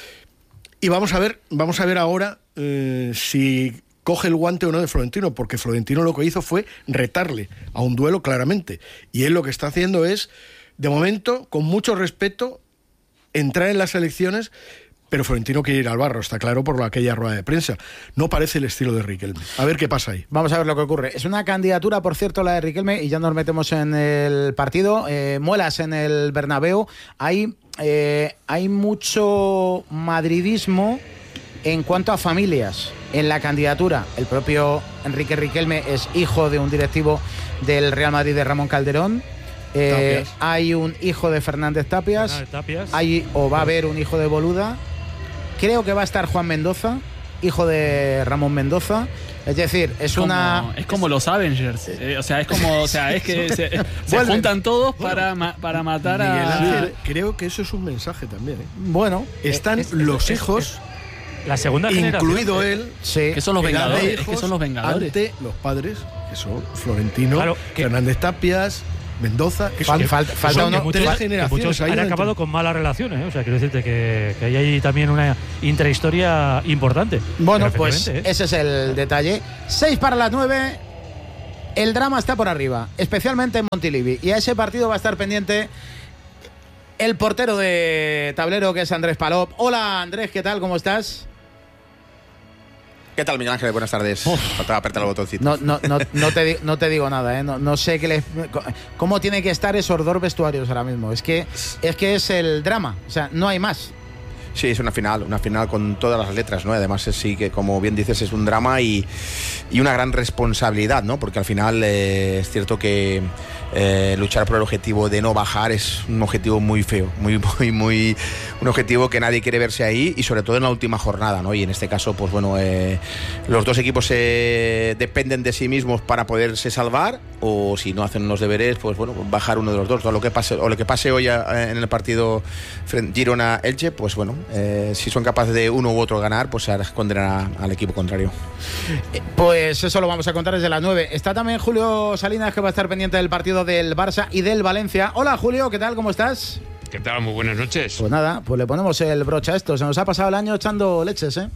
Y vamos a ver, vamos a ver ahora eh, si coge el guante o no de Florentino, porque Florentino lo que hizo fue retarle a un duelo claramente. Y él lo que está haciendo es, de momento, con mucho respeto, entrar en las elecciones, pero Florentino quiere ir al barro, está claro, por aquella rueda de prensa. No parece el estilo de Riquelme. A ver qué pasa ahí. Vamos a ver lo que ocurre. Es una candidatura, por cierto, la de Riquelme, y ya nos metemos en el partido. Eh, muelas en el Bernabéu. Hay, eh, hay mucho madridismo en cuanto a familias en la candidatura. El propio Enrique Riquelme es hijo de un directivo del Real Madrid, de Ramón Calderón. Eh, hay un hijo de Fernández Tapias. Fernández Tapias. Hay, o va a haber un hijo de Boluda. Creo que va a estar Juan Mendoza, hijo de Ramón Mendoza. Es decir, es, es como, una... Es como los Avengers. Eh, o sea, es como... O sea, es que se, se juntan todos para, ma, para matar Miguel a... Ángel, creo que eso es un mensaje también, ¿eh? Bueno. Están es, los es, hijos... es, La segunda generación. Incluido él. Sí. Que son los vengadores. Hijos Es que son los vengadores. Ante los padres, que son Florentino, Claro, que- Fernández Tapias, Mendoza, que son, Fal- falta- que falta son uno- tres muchos, que generaciones muchos ahí han dentro. acabado con malas relaciones, ¿eh? O sea, quiero decirte que, que hay ahí también una intrahistoria importante. Bueno, Pero pues efectivamente, ¿eh? ese es el detalle. seis para las nueve. El drama está por arriba, especialmente en Montilivi. Y a ese partido va a estar pendiente el portero de tablero, que es Andrés Palop. Hola, Andrés, ¿qué tal? ¿Cómo estás? ¿Qué tal, Miguel Ángel? Buenas tardes. Faltaba apretar el botoncito. No, no, no, no, te, di- no te digo nada, ¿eh? No, no sé qué le, cómo tiene que estar esos dos vestuarios ahora mismo. Es que, es que es el drama, o sea, no hay más. Sí, es una final, una final con todas las letras, ¿no? Además, es- sí que, como bien dices, es un drama y, y una gran responsabilidad, ¿no? Porque al final eh, es cierto que eh, luchar por el objetivo de no bajar es un objetivo muy feo, muy, muy, muy, un objetivo que nadie quiere verse ahí, y sobre todo en la última jornada, ¿no? Y en este caso, pues bueno, eh, los dos equipos eh, dependen de sí mismos para poderse salvar, o si no hacen los deberes, pues bueno, bajar uno de los dos, o lo que pase, o lo que pase hoy a, en el partido Girona-Elche, pues bueno, eh, si son capaces de uno u otro ganar, pues se condenará al equipo contrario. Pues eso lo vamos a contar desde las nueve. Está también Julio Salinas, que va a estar pendiente del partido del Barça y del Valencia. Hola, Julio, ¿qué tal? ¿Cómo estás? ¿Qué tal? Muy buenas noches. Pues nada, pues le ponemos el broche a esto. Se nos ha pasado el año echando leches, ¿eh?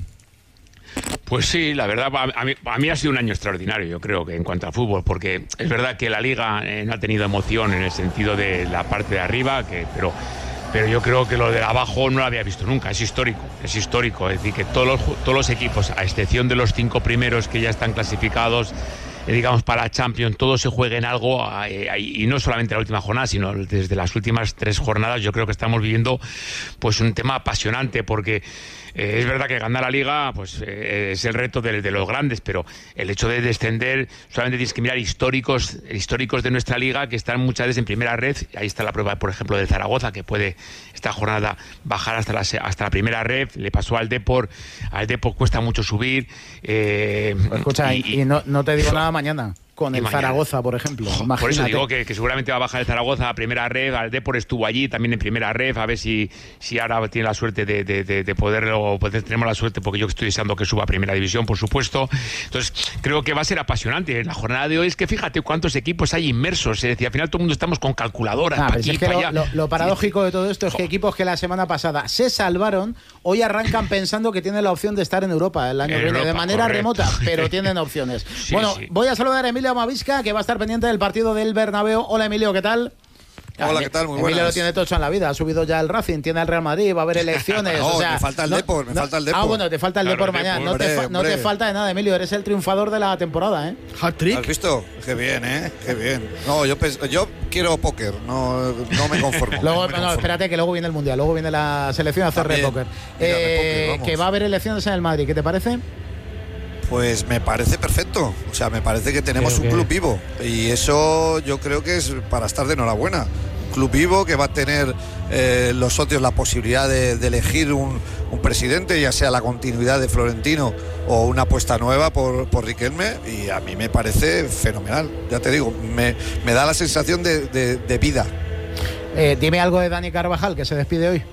Pues sí, la verdad, a mí, a mí ha sido un año extraordinario, yo creo, que en cuanto a fútbol, porque es verdad que la Liga eh, no ha tenido emoción en el sentido de la parte de arriba, que, pero, pero yo creo que lo de abajo no lo había visto nunca, es histórico, es histórico, es decir, que todos los, todos los equipos, a excepción de los cinco primeros que ya están clasificados, eh, digamos, para Champions, todos se jueguen algo, eh, y no solamente la última jornada, sino desde las últimas tres jornadas. Yo creo que estamos viviendo pues un tema apasionante, porque Eh, es verdad que ganar la Liga pues eh, es el reto de, de los grandes, pero el hecho de descender, solamente tienes que mirar históricos históricos de nuestra Liga que están muchas veces en primera red. Ahí está la prueba, por ejemplo, del Zaragoza, que puede esta jornada bajar hasta la, hasta la primera red. Le pasó al Depor, al Depor cuesta mucho subir. Eh, Pues escucha, y, y no, no te digo nada mañana. Con el mañana. Zaragoza, por ejemplo. Imagínate. Por eso digo que, que seguramente va a bajar el Zaragoza a primera red. Al Depor estuvo allí también en primera red. A ver si, si ahora tiene la suerte de, de, de, de poderlo. Pues tenemos la suerte, porque yo estoy deseando que suba a primera división, por supuesto. Entonces, creo que va a ser apasionante. La jornada de hoy es que fíjate cuántos equipos hay inmersos. Es decir, al final todo el mundo estamos con calculadoras. Ah, para pero aquí, es que para lo, allá. lo, lo paradójico de todo esto es que equipos que la semana pasada se salvaron, hoy arrancan pensando que tienen la opción de estar en Europa el año que viene, de Europa, manera correcto. remota, pero tienen opciones. Sí, bueno, sí. voy a saludar a Emilio Mavisca, que va a estar pendiente del partido del Bernabéu. Hola, Emilio, ¿qué tal? Hola, ¿qué tal? Muy Emilio buenas. lo tiene todo hecho en la vida. Ha subido ya el Racing, tiene el Real Madrid, va a haber elecciones. No, o sea, me falta el no- Depor, me no- falta el Depor. Ah, bueno, te falta el Claro, Depor el mañana. Depor, No, te fa- hombre, no te hombre. falta de nada, Emilio. Eres el triunfador de la temporada, ¿eh? ¿Hat-trick? ¿Has visto? Qué bien, ¿eh? Qué bien. No, yo, pens- yo quiero póker, no, no me conformo. Luego, no me no, conformo. espérate, que luego viene el Mundial, luego viene la selección a hacer También. póker. Mira, de Eh, póker, vamos. que va a haber elecciones en el Madrid, ¿qué te parece? Pues me parece perfecto. O sea, me parece que tenemos Creo un que- club vivo. Y eso yo creo que es para estar de enhorabuena. Un club vivo que va a tener eh, los socios la posibilidad de, de elegir un, un presidente, ya sea la continuidad de Florentino o una apuesta nueva por, por Riquelme. Y a mí me parece fenomenal. Ya te digo, me, me da la sensación de, de- de vida. Eh, dime algo de Dani Carvajal, que se despide hoy.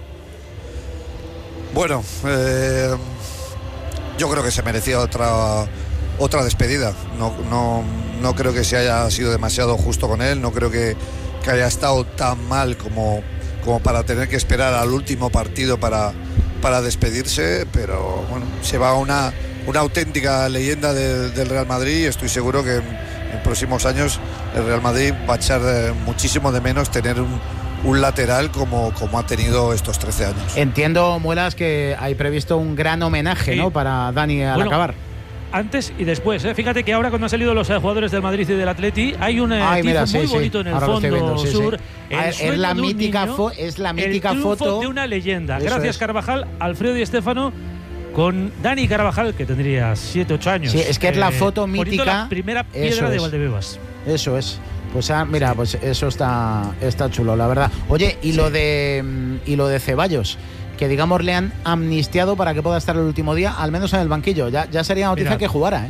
Bueno, eh, yo creo que se merecía otra otra despedida. No, no, no creo que se haya sido demasiado justo con él. No creo que, que haya estado tan mal como, como para tener que esperar al último partido para, para despedirse. Pero bueno, se va una, una auténtica leyenda de- del Real Madrid, y estoy seguro que en, en próximos años el Real Madrid va a echar eh, muchísimo de menos tener un, un lateral como, como ha tenido estos trece años. Entiendo, Muelas, que hay previsto un gran homenaje, Sí. ¿no? Para Dani al Bueno, acabar. Antes y después, ¿eh? Fíjate que ahora, cuando han salido los eh, jugadores del Madrid y del Atleti, hay un eh, Ay, tifo mira, muy sí, sí. bonito en el Ahora lo estoy fondo viendo, sí, sí. sur. Ah, El es sueño la de un mítica niño, fo- es la mítica el triunfo foto de una leyenda. Eso Gracias, es. Carvajal, Alfredo y Estefano, con Dani Carvajal, que tendría siete, ocho años. Sí, es que es la eh, foto poniendo mítica. la primera Eso piedra de es. Valdebebas. Eso es. Pues ah, mira, pues eso está, está chulo, la verdad. Oye, y lo de mm, y lo de Ceballos, que digamos le han amnistiado para que pueda estar el último día, al menos en el banquillo. Ya, ya sería noticia Mira, que jugara, ¿eh?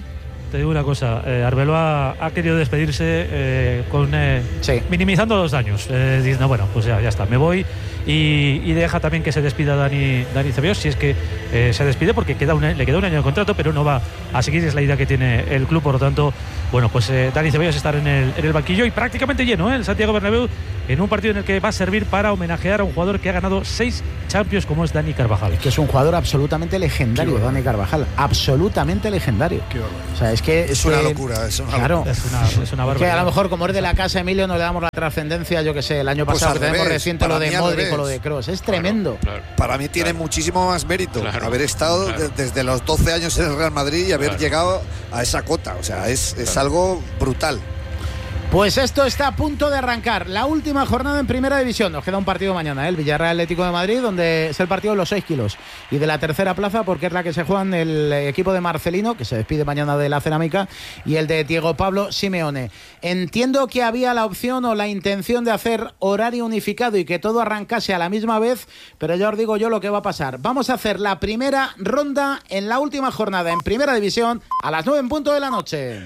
te digo una cosa, eh, Arbeloa ha querido despedirse eh, con eh, sí. minimizando los daños, eh, diciendo, bueno, pues ya, ya está, me voy y, y deja también que se despida Dani, Dani Ceballos, si es que eh, se despide, porque queda un, le queda un año de contrato, pero no va a seguir, es la idea que tiene el club, por lo tanto, bueno, pues eh, Dani Ceballos estar en el, en el banquillo y prácticamente lleno, ¿eh? El Santiago Bernabéu, en un partido en el que va a servir para homenajear a un jugador que ha ganado seis Champions, como es Dani Carvajal. Que es un jugador absolutamente legendario, Dani Carvajal, absolutamente legendario. O sea, es que es, es una que, locura, es una claro, locura. Es una, es una barbaridad. Que a lo mejor, como es de la casa Emilio, no le damos la trascendencia, yo que sé, el año Pues pasado que tenemos revés, reciente lo de Modric o lo de Kroos, es tremendo. Claro, claro. Para mí tiene claro. muchísimo más mérito claro, haber estado claro. de, desde los doce años en el Real Madrid y haber claro. llegado a esa cota, o sea, es, es claro. algo brutal. Pues esto está a punto de arrancar. La última jornada en Primera División. Nos queda un partido mañana, ¿eh? El Villarreal Atlético de Madrid, donde es el partido de los seis kilos. Y de la tercera plaza, porque es la que se juegan el equipo de Marcelino, que se despide mañana de la Cerámica, y el de Diego Pablo Simeone. Entiendo que había la opción o la intención de hacer horario unificado y que todo arrancase a la misma vez, pero ya os digo yo lo que va a pasar. Vamos a hacer la primera ronda en la última jornada en Primera División a las nueve en punto de la noche.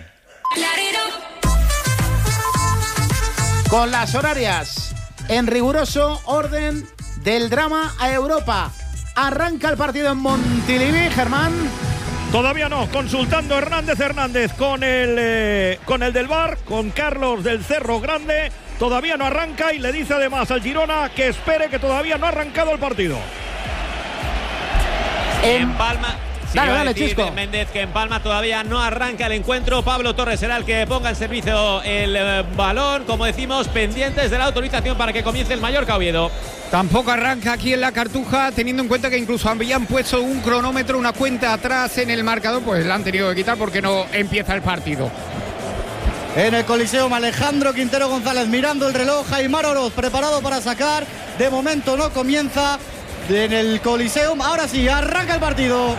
Con las horarias en riguroso orden del drama a Europa. Arranca el partido en Montilivi, Germán. Todavía no, consultando Hernández Hernández con el, eh, con el del V A R, con Carlos del Cerro Grande. Todavía no arranca y le dice además al Girona que espere, que todavía no ha arrancado el partido. En Palma. Sí, dale, dale, Chisco. Méndez, que en Palma todavía no arranca el encuentro. Pablo Torres será el que ponga en servicio el eh, balón. Como decimos, pendientes de la autorización para que comience el Mallorca Oviedo. Tampoco arranca aquí en la Cartuja, teniendo en cuenta que incluso habían puesto un cronómetro, una cuenta atrás en el marcador, pues la han tenido que quitar porque no empieza el partido. En el Coliseum, Alejandro Quintero González mirando el reloj. Aimar Oroz preparado para sacar. De momento no comienza en el Coliseum. Ahora sí, arranca el partido.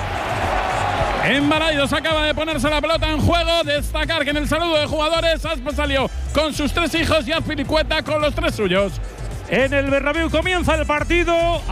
En Balaidos acaba de ponerse la pelota en juego. Destacar que en el saludo de jugadores Aspas salió con sus tres hijos y Azpilicueta con los tres suyos. En el Bernabéu comienza el partido.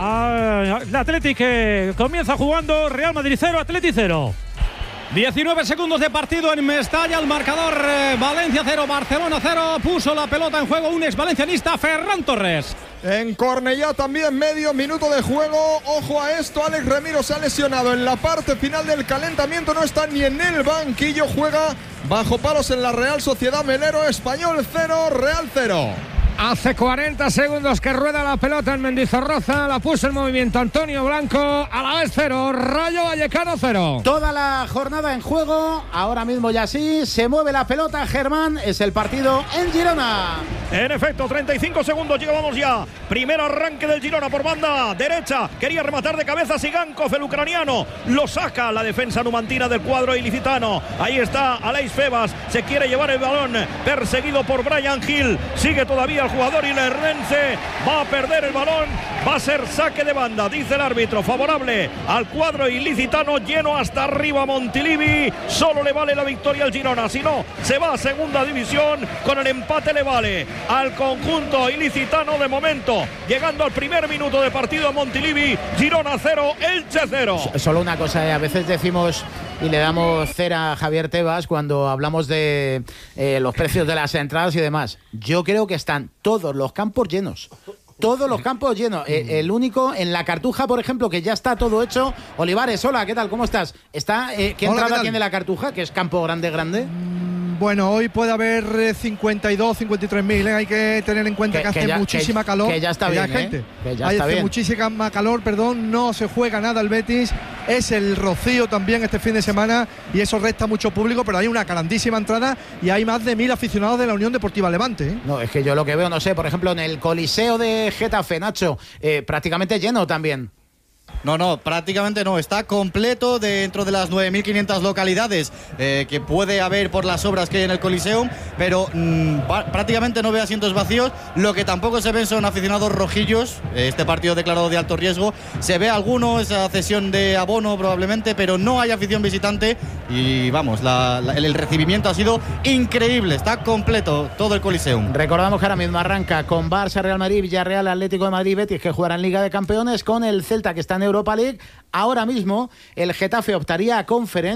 El Athletic que comienza jugando. Real Madrid cero, Athletic cero. diecinueve segundos de partido en Mestalla. El marcador eh, Valencia cero, Barcelona cero. Puso la pelota en juego un ex valencianista, Ferran Torres. En Cornellá también medio minuto de juego. Ojo a esto, Alex Remiro se ha lesionado en la parte final del calentamiento. No está ni en el banquillo. Juega bajo palos en la Real Sociedad Melero. Español cero, Real cero. Hace cuarenta segundos que rueda la pelota en Mendizorroza. La puso en movimiento Antonio Blanco. A la vez cero, Rayo Vallecano cero. Toda la jornada en juego. Ahora mismo ya sí. Se mueve la pelota, Germán. Es el partido en Girona. En efecto, treinta y cinco segundos. Llegamos ya. Primer arranque del Girona por banda derecha. Quería rematar de cabeza Sigankov, el ucraniano. Lo saca la defensa numantina del cuadro ilicitano. Ahí está Aleix Febas. Se quiere llevar el balón. Perseguido por Brian Hill. Sigue todavía el jugador ilerdense, va a perder el balón, va a ser saque de banda, dice el árbitro, favorable al cuadro ilicitano, lleno hasta arriba Montilivi. Solo le vale la victoria al Girona, si no se va a segunda división. Con el empate le vale al conjunto ilicitano de momento, llegando al primer minuto de partido Montilivi. Girona cero, Elche cero. Solo una cosa, eh, a veces decimos y le damos cera a Javier Tebas cuando hablamos de eh, los precios de las entradas y demás. Yo creo que están todos los campos llenos. Todos los campos llenos. Eh, el único en la Cartuja, por ejemplo, que ya está todo hecho. Olivares, hola, ¿qué tal? ¿Cómo estás? ¿Está eh, qué entrada tiene la Cartuja? Que es campo grande, grande. Bueno, hoy puede haber cincuenta y dos, cincuenta y tres mil. ¿eh? Hay que tener en cuenta que, que hace que ya, muchísima que, calor. Que ya está que bien, ya hay gente. ¿eh? Que ya hay está hace bien. muchísima calor, perdón. No se juega nada el Betis. Es el Rocío también este fin de semana y eso resta mucho público, pero hay una grandísima entrada y hay más de mil aficionados de la Unión Deportiva Levante. ¿eh? No, es que yo lo que veo, no sé, por ejemplo, en el Coliseo de Getafe, Nacho, eh, prácticamente lleno también. No, no, prácticamente no. Está completo dentro de las nueve mil quinientas localidades eh, que puede haber por las obras que hay en el Coliseum, pero mmm, prácticamente no ve asientos vacíos. Lo que tampoco se ven son aficionados rojillos. Este partido declarado de alto riesgo. Se ve alguno, esa cesión de abono probablemente, pero no hay afición visitante. Y vamos, la, la, el recibimiento ha sido increíble. Está completo todo el Coliseum. Recordamos que ahora mismo arranca con Barça, Real Madrid, Villarreal, Atlético de Madrid, Betis, que jugarán Liga de Campeones, con el Celta, que está en Europa League. Ahora mismo el Getafe optaría a Conference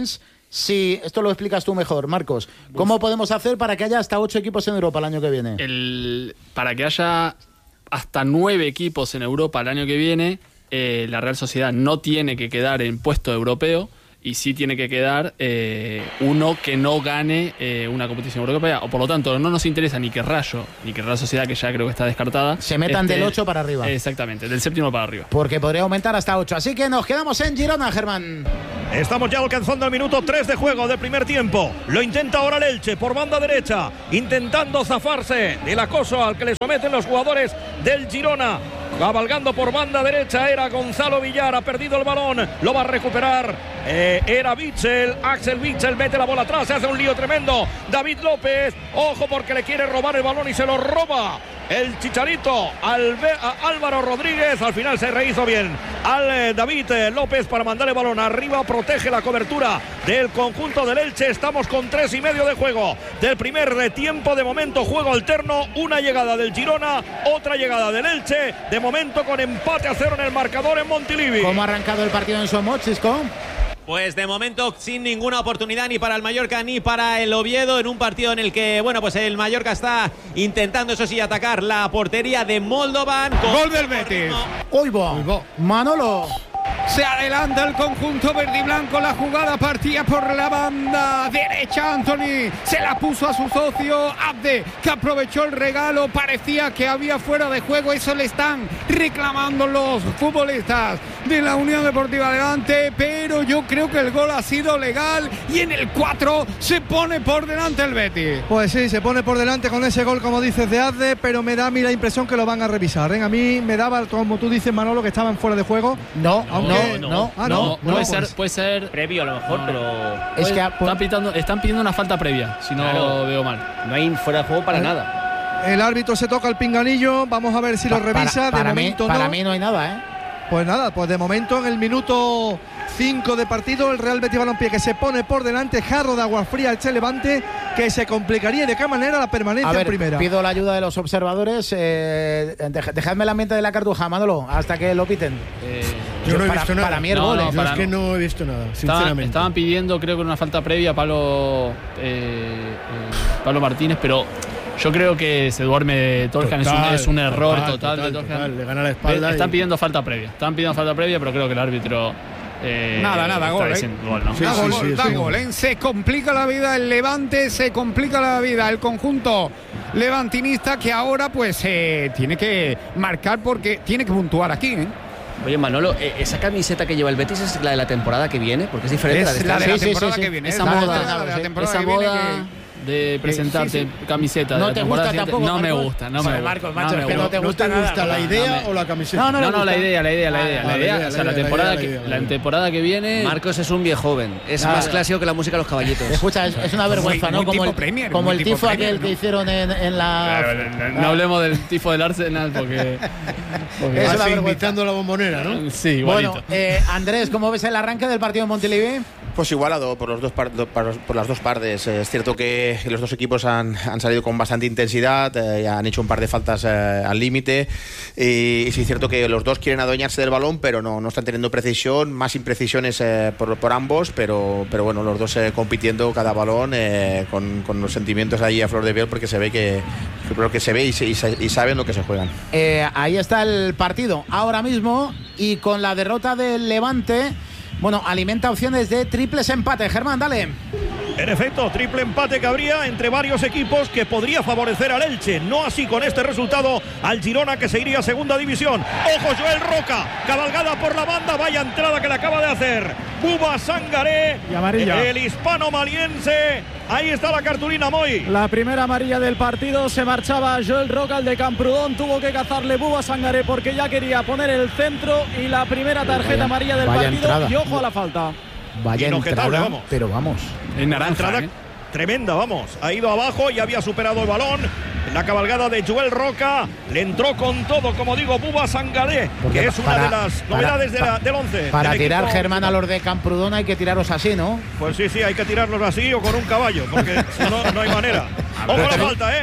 si, esto lo explicas tú mejor, Marcos, ¿cómo Uf. podemos hacer para que haya hasta ocho equipos en Europa el año que viene? El, para que haya hasta nueve equipos en Europa el año que viene, eh, la Real Sociedad no tiene que quedar en puesto europeo y sí tiene que quedar eh, uno que no gane eh, una competición europea. O por lo tanto, no nos interesa ni que Rayo, ni que Real Sociedad, que ya creo que está descartada, se metan este, del ocho para arriba. Exactamente, del séptimo para arriba. Porque podría aumentar hasta ocho. Así que nos quedamos en Girona, Germán. Estamos ya alcanzando el minuto tres de juego del primer tiempo. Lo intenta ahora el Elche por banda derecha, intentando zafarse del acoso al que le someten los jugadores del Girona. Cabalgando por banda derecha era Gonzalo Villar, ha perdido el balón, lo va a recuperar. Eh, era Witsel, Axel Witsel mete la bola atrás, se hace un lío tremendo. David López, ojo porque le quiere robar el balón y se lo roba el Chicharito al Álvaro Rodríguez. Al final se rehizo bien al eh, David eh, López para mandar el balón arriba, protege la cobertura del conjunto del Elche. Estamos con tres y medio de juego del primer de tiempo. De momento juego alterno, una llegada del Girona, otra llegada del Elche. De momento con empate a cero en el marcador en Montilivi. ¿Cómo ha arrancado el partido en Somos, Chisco? Pues de momento sin ninguna oportunidad ni para el Mallorca ni para el Oviedo, en un partido en el que, bueno, pues el Mallorca está intentando, eso sí, atacar la portería de Moldovan. Gol del Betis. Uy, va. Manolo. Se adelanta el conjunto verde y blanco. La jugada partía por la banda derecha. Anthony se la puso a su socio Abde, que aprovechó el regalo. Parecía que había fuera de juego. Eso le están reclamando los futbolistas de la Unión Deportiva Levante. Pero yo creo que el gol ha sido legal. Y en el cuatro se pone por delante el Betis. Pues sí, se pone por delante con ese gol, como dices, de Abde. Pero me da a mí la impresión que lo van a revisar, ¿eh? A mí me daba, como tú dices, Manolo, que estaban fuera de juego. No. Aunque, no, no, ah, no, no, puede, no, ser, pues. puede ser previo a lo mejor, no, pero es que están pidiendo, están pidiendo una falta previa, si no claro, veo mal. No hay fuera de juego para ¿Eh? nada. El árbitro se toca el pinganillo, vamos a ver si pa lo revisa. Para, para de mí, momento para no. mí no hay nada, ¿eh? Pues nada, pues de momento en el minuto cinco de partido, el Real Betis Balompié que se pone por delante, jarro de agua fría al Che Levante, que se complicaría de qué manera la permanencia a ver, en primera. Pido la ayuda de los observadores. Eh, dej, dejadme el ambiente de la Cartuja, Manolo, hasta que lo piten. Eh, yo, yo no he para, visto nada. Para mí el no, gol. No, ¿eh? yo es que no he visto nada, sinceramente. Estaban, estaban pidiendo, creo que una falta previa a Pablo, eh, eh, Pablo Martínez, pero yo creo que se duerme Toljan, es, un, es un error total, total, total de Toljan. Le gana la espalda. Están y... pidiendo falta previa. Están pidiendo falta previa, pero creo que el árbitro. Eh, nada, nada, gol, ¿eh? gol, ¿no? Sí, da sí, gol, sí, da sí, gol, ¿eh? Se complica la vida el Levante, se complica la vida el conjunto levantinista, que ahora pues eh, tiene que marcar porque tiene que puntuar aquí, ¿eh? Oye, Manolo, ¿esa camiseta que lleva el Betis es la de la temporada que viene? Porque es diferente es a la de, la de la sí, temporada sí, sí, que viene. Esa es moda, la de la temporada esa que viene moda que... de presentarte sí, sí. camiseta. No de te gusta siguiente. tampoco, No me Marcos. gusta, no Joder, me Marcos, gusta. macho, no es que me no te gusta, ¿No te gusta nada, la idea no me... o la camiseta? No, no, no, no, la idea, la idea, la idea. La idea, o sea, la temporada que la temporada que viene. Marcos es un viejo joven, es Nada. más clásico que la música de los caballitos. Escucha, es, es una vergüenza, muy, ¿no? muy Como el, Premier, como el tifo Premier, aquel ¿no? que hicieron en, en la. No, no, no hablemos del tifo del Arsenal porque. porque es una así, vergüenza. imitando la bombonera, ¿no? Sí, igualito. Bueno, eh, Andrés, ¿cómo ves el arranque del partido en Montilivi? Pues igualado por, los dos par, por, por las dos partes. Es cierto que los dos equipos han, han salido con bastante intensidad, eh, han hecho un par de faltas eh, al límite y, y sí es cierto que los dos quieren adueñarse del balón, pero no, no están teniendo precisión, más imprecisiones eh, por, por ambos, pero, pero bueno, los dos eh, compitiendo cada balón eh, con, con los sentimientos ahí a flor de piel, porque se ve que, que, que se ve y, y, y saben lo que se juegan. Eh, ahí está el partido ahora mismo y con la derrota del Levante. Bueno, alimenta opciones de triples empate. Germán, dale. En efecto, triple empate que habría entre varios equipos que podría favorecer al Elche. No así con este resultado al Girona, que se iría a segunda división. ¡Ojo, Joel Roca! Cabalgada por la banda. Vaya entrada que le acaba de hacer Buba Sangaré, y amarilla. el hispano maliense. Ahí está la cartulina, Moy. La primera amarilla del partido. Se marchaba Joel Roca, el de Camprodón. Tuvo que cazarle Buba Sangaré porque ya quería poner el centro. Y la primera tarjeta vaya, amarilla del partido. Entrada. Y ojo a la falta. Vaya entrada, vamos. Pero vamos. En naranja, entrada ¿eh? Tremenda, vamos. Ha ido abajo y había superado el balón. La cabalgada de Joel Roca le entró con todo, como digo, Buba Sangaré, que es una para, de las novedades para, de la, del once. Para del tirar, equipo. Germán, a los de Camprodón hay que tirarlos así, ¿no? Pues sí, sí, hay que tirarlos así o con un caballo, porque no, no hay manera. Ojo la falta, ¿eh?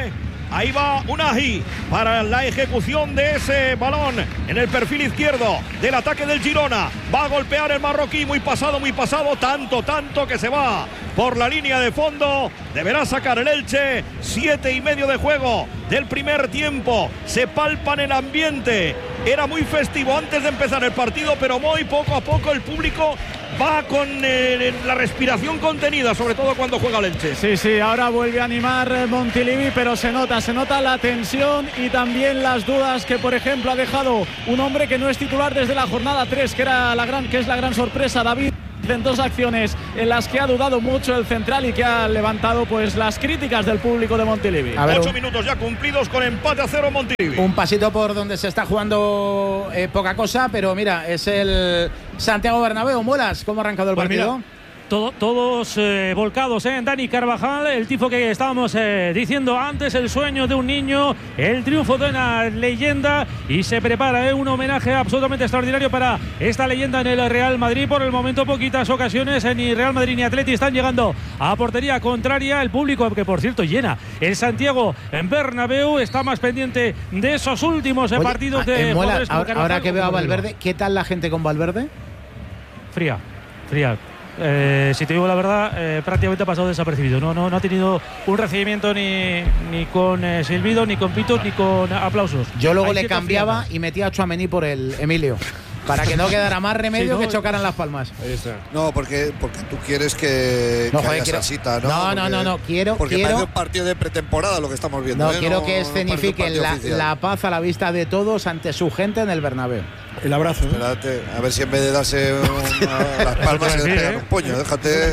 Ahí va Unai para la ejecución de ese balón en el perfil izquierdo del ataque del Girona. Va a golpear el marroquí, muy pasado, muy pasado, tanto, tanto que se va por la línea de fondo. Deberá sacar el Elche. Siete y medio de juego del primer tiempo. Se palpa en el ambiente. Era muy festivo antes de empezar el partido, pero muy poco a poco el público va con eh, la respiración contenida, sobre todo cuando juega el Elche. Sí, sí, ahora vuelve a animar Montilivi, pero se nota, se nota la tensión y también las dudas que, por ejemplo, ha dejado un hombre que no es titular desde la jornada tres, que era la gran, que es la gran sorpresa, David. En dos acciones en las que ha dudado mucho el central y que ha levantado pues las críticas del público de Montilivi. Ocho minutos ya cumplidos con empate a cero Montilivi. Un pasito por donde se está jugando eh, poca cosa, pero mira, es el Santiago Bernabéu. Molas, ¿cómo ha arrancado el pues partido? Mira. Todo, todos eh, volcados en ¿eh? Dani Carvajal, el tifo que estábamos eh, diciendo antes, el sueño de un niño, el triunfo de una leyenda, y se prepara eh, un homenaje absolutamente extraordinario para esta leyenda en el Real Madrid. Por el momento poquitas ocasiones eh, ni Real Madrid ni Atleti están llegando a portería contraria. El público, que por cierto llena el Santiago en Bernabéu, está más pendiente de esos últimos eh, Oye, partidos a, de eh, Mola, jugadores como ahora, Carvajal, ahora que veo a como Valverde, ¿qué tal la gente con Valverde? Fría, fría. Eh, si te digo la verdad, eh, prácticamente ha pasado desapercibido. No, no, no ha tenido un recibimiento ni, ni con eh, silbido, ni con pitos, ni con aplausos. Yo luego Hay le cambiaba y metía a Tchouaméni por el Emilio, para que no quedara más remedio sí, no, que chocaran las palmas. Ahí está. No, porque, porque tú quieres que, no, que joder, haya quiero, salsita, ¿no? No, porque, no, no, no, quiero. Porque quiero, parece un partido de pretemporada lo que estamos viendo. No, ¿eh? quiero no, que escenifiquen la, la paz a la vista de todos ante su gente en el Bernabéu. El abrazo. ¿eh? Espérate, a ver si en vez de darse una, las palmas se le pegan ¿eh? un puño. Déjate,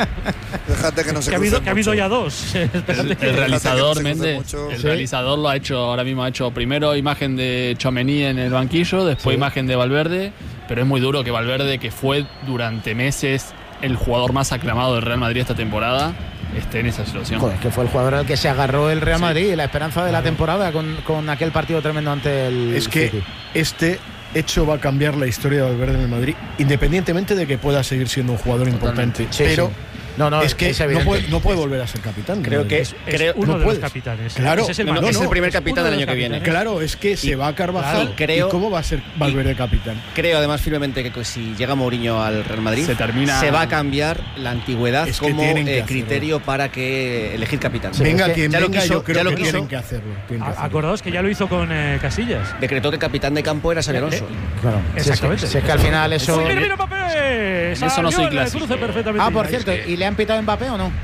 déjate que no se que ha habido, que ha habido ya dos. El, el realizador, Méndez, el ¿sí? realizador lo ha hecho, ahora mismo ha hecho primero imagen de Tchouaméni en el banquillo, después sí. imagen de Valverde, pero es muy duro que Valverde, que fue durante meses el jugador más aclamado del Real Madrid esta temporada, esté en esa situación. Joder, que fue el jugador al que se agarró el Real Madrid sí. y la esperanza de la temporada con, con aquel partido tremendo ante el Es que City. este hecho va a cambiar la historia de Valverde en el Madrid, independientemente de que pueda seguir siendo un jugador importante. Sí, pero sí. No, no, es que es no, puede, no puede volver a ser capitán. Creo que es, es creo, uno no de puedes. los capitanes. Claro, es el, no, no, es el primer capitán del año que viene. Claro, es que y, se va a Carvajal. Claro, creo, ¿y cómo va a ser Valverde capitán? Creo además firmemente que si llega Mourinho al Real Madrid se, termina... se va a cambiar la antigüedad es como eh, criterio para que elegir capitán. Sí, venga, quien ya venga, lo quiso, yo creo ya lo que quiso. tienen que hacerlo. Tienen que hacerlo. Acordaos que ya lo hizo con eh, Casillas. Decretó que el capitán de campo era Xabi Alonso. Claro, exactamente. Si es que al final eso. ¡Mira, mira, Mbappé! Eso no soy clásico. Ah, por cierto, ¿y le han pitado a Mbappé o no?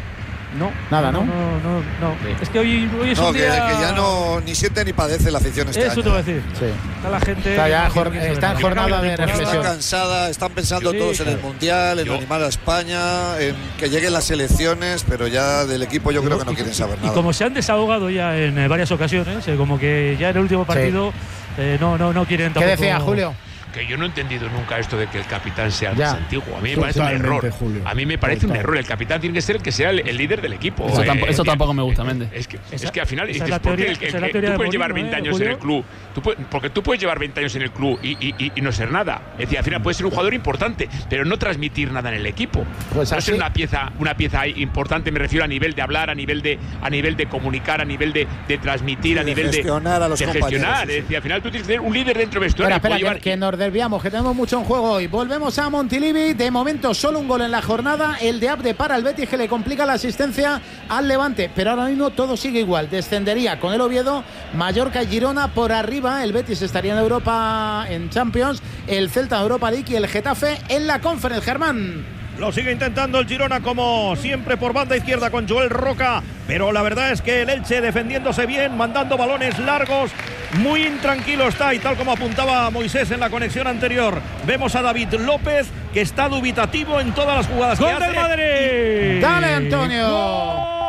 No, nada, ¿no? No, no, no. no. Sí. Es que hoy, hoy es no, un que, día... que ya no ni siente ni padece la afición este Eso año. te voy a decir. Sí. Está la gente... Está, ya jor está en jornada de reflexión. Está cansada, están pensando sí, todos claro. en el Mundial, en yo. animar a España, en que lleguen las elecciones, pero ya del equipo yo creo que no quieren saber nada. Y como se han desahogado ya en eh, varias ocasiones, eh, como que ya en el último partido sí. eh, no, no, no quieren tampoco... ¿Qué decía Julio? Que yo no he entendido nunca esto de que el capitán sea más antiguo. A mí me Totalmente, parece un error. Julio. A mí me parece Total. un error. El capitán tiene que ser el que sea el, el líder del equipo. Eso, eh, tampoco, eso tampoco me gusta, Méndez. Es que, esa, es que al final dices, teoría, porque el, el, el, tú puedes llevar veinte eh, años Julio. en el club, tú puedes, porque tú puedes llevar veinte años en el club y, y, y, y no ser nada. Es decir, al final puedes ser un jugador importante, pero no transmitir nada en el equipo. Pues no ser una pieza, una pieza importante, me refiero a nivel de hablar, a nivel de, a nivel de comunicar, a nivel de, de transmitir, sí, a nivel de gestionar de, a los de gestionar. Sí, sí. Es decir, al final tú tienes que ser un líder dentro del vestuario. Espera, espera, llevar... que, que nos desviamos, que tenemos mucho en juego hoy. Volvemos a Montilivi. De momento solo un gol en la jornada. El de Abde para el Betis, que le complica la asistencia al Levante. Pero ahora mismo todo sigue igual. Descendería con el Oviedo, Mallorca y Girona por arriba. El Betis estaría en Europa en Champions. El Celta en Europa League y el Getafe en la Conference. Germán. Lo sigue intentando el Girona como siempre por banda izquierda con Joel Roca, pero la verdad es que el Elche defendiéndose bien, mandando balones largos, muy intranquilo está, y tal como apuntaba Moisés en la conexión anterior, vemos a David López que está dubitativo en todas las jugadas ¡Gol que hace. del Madrid! ¡Dale, Antonio! ¡Gol!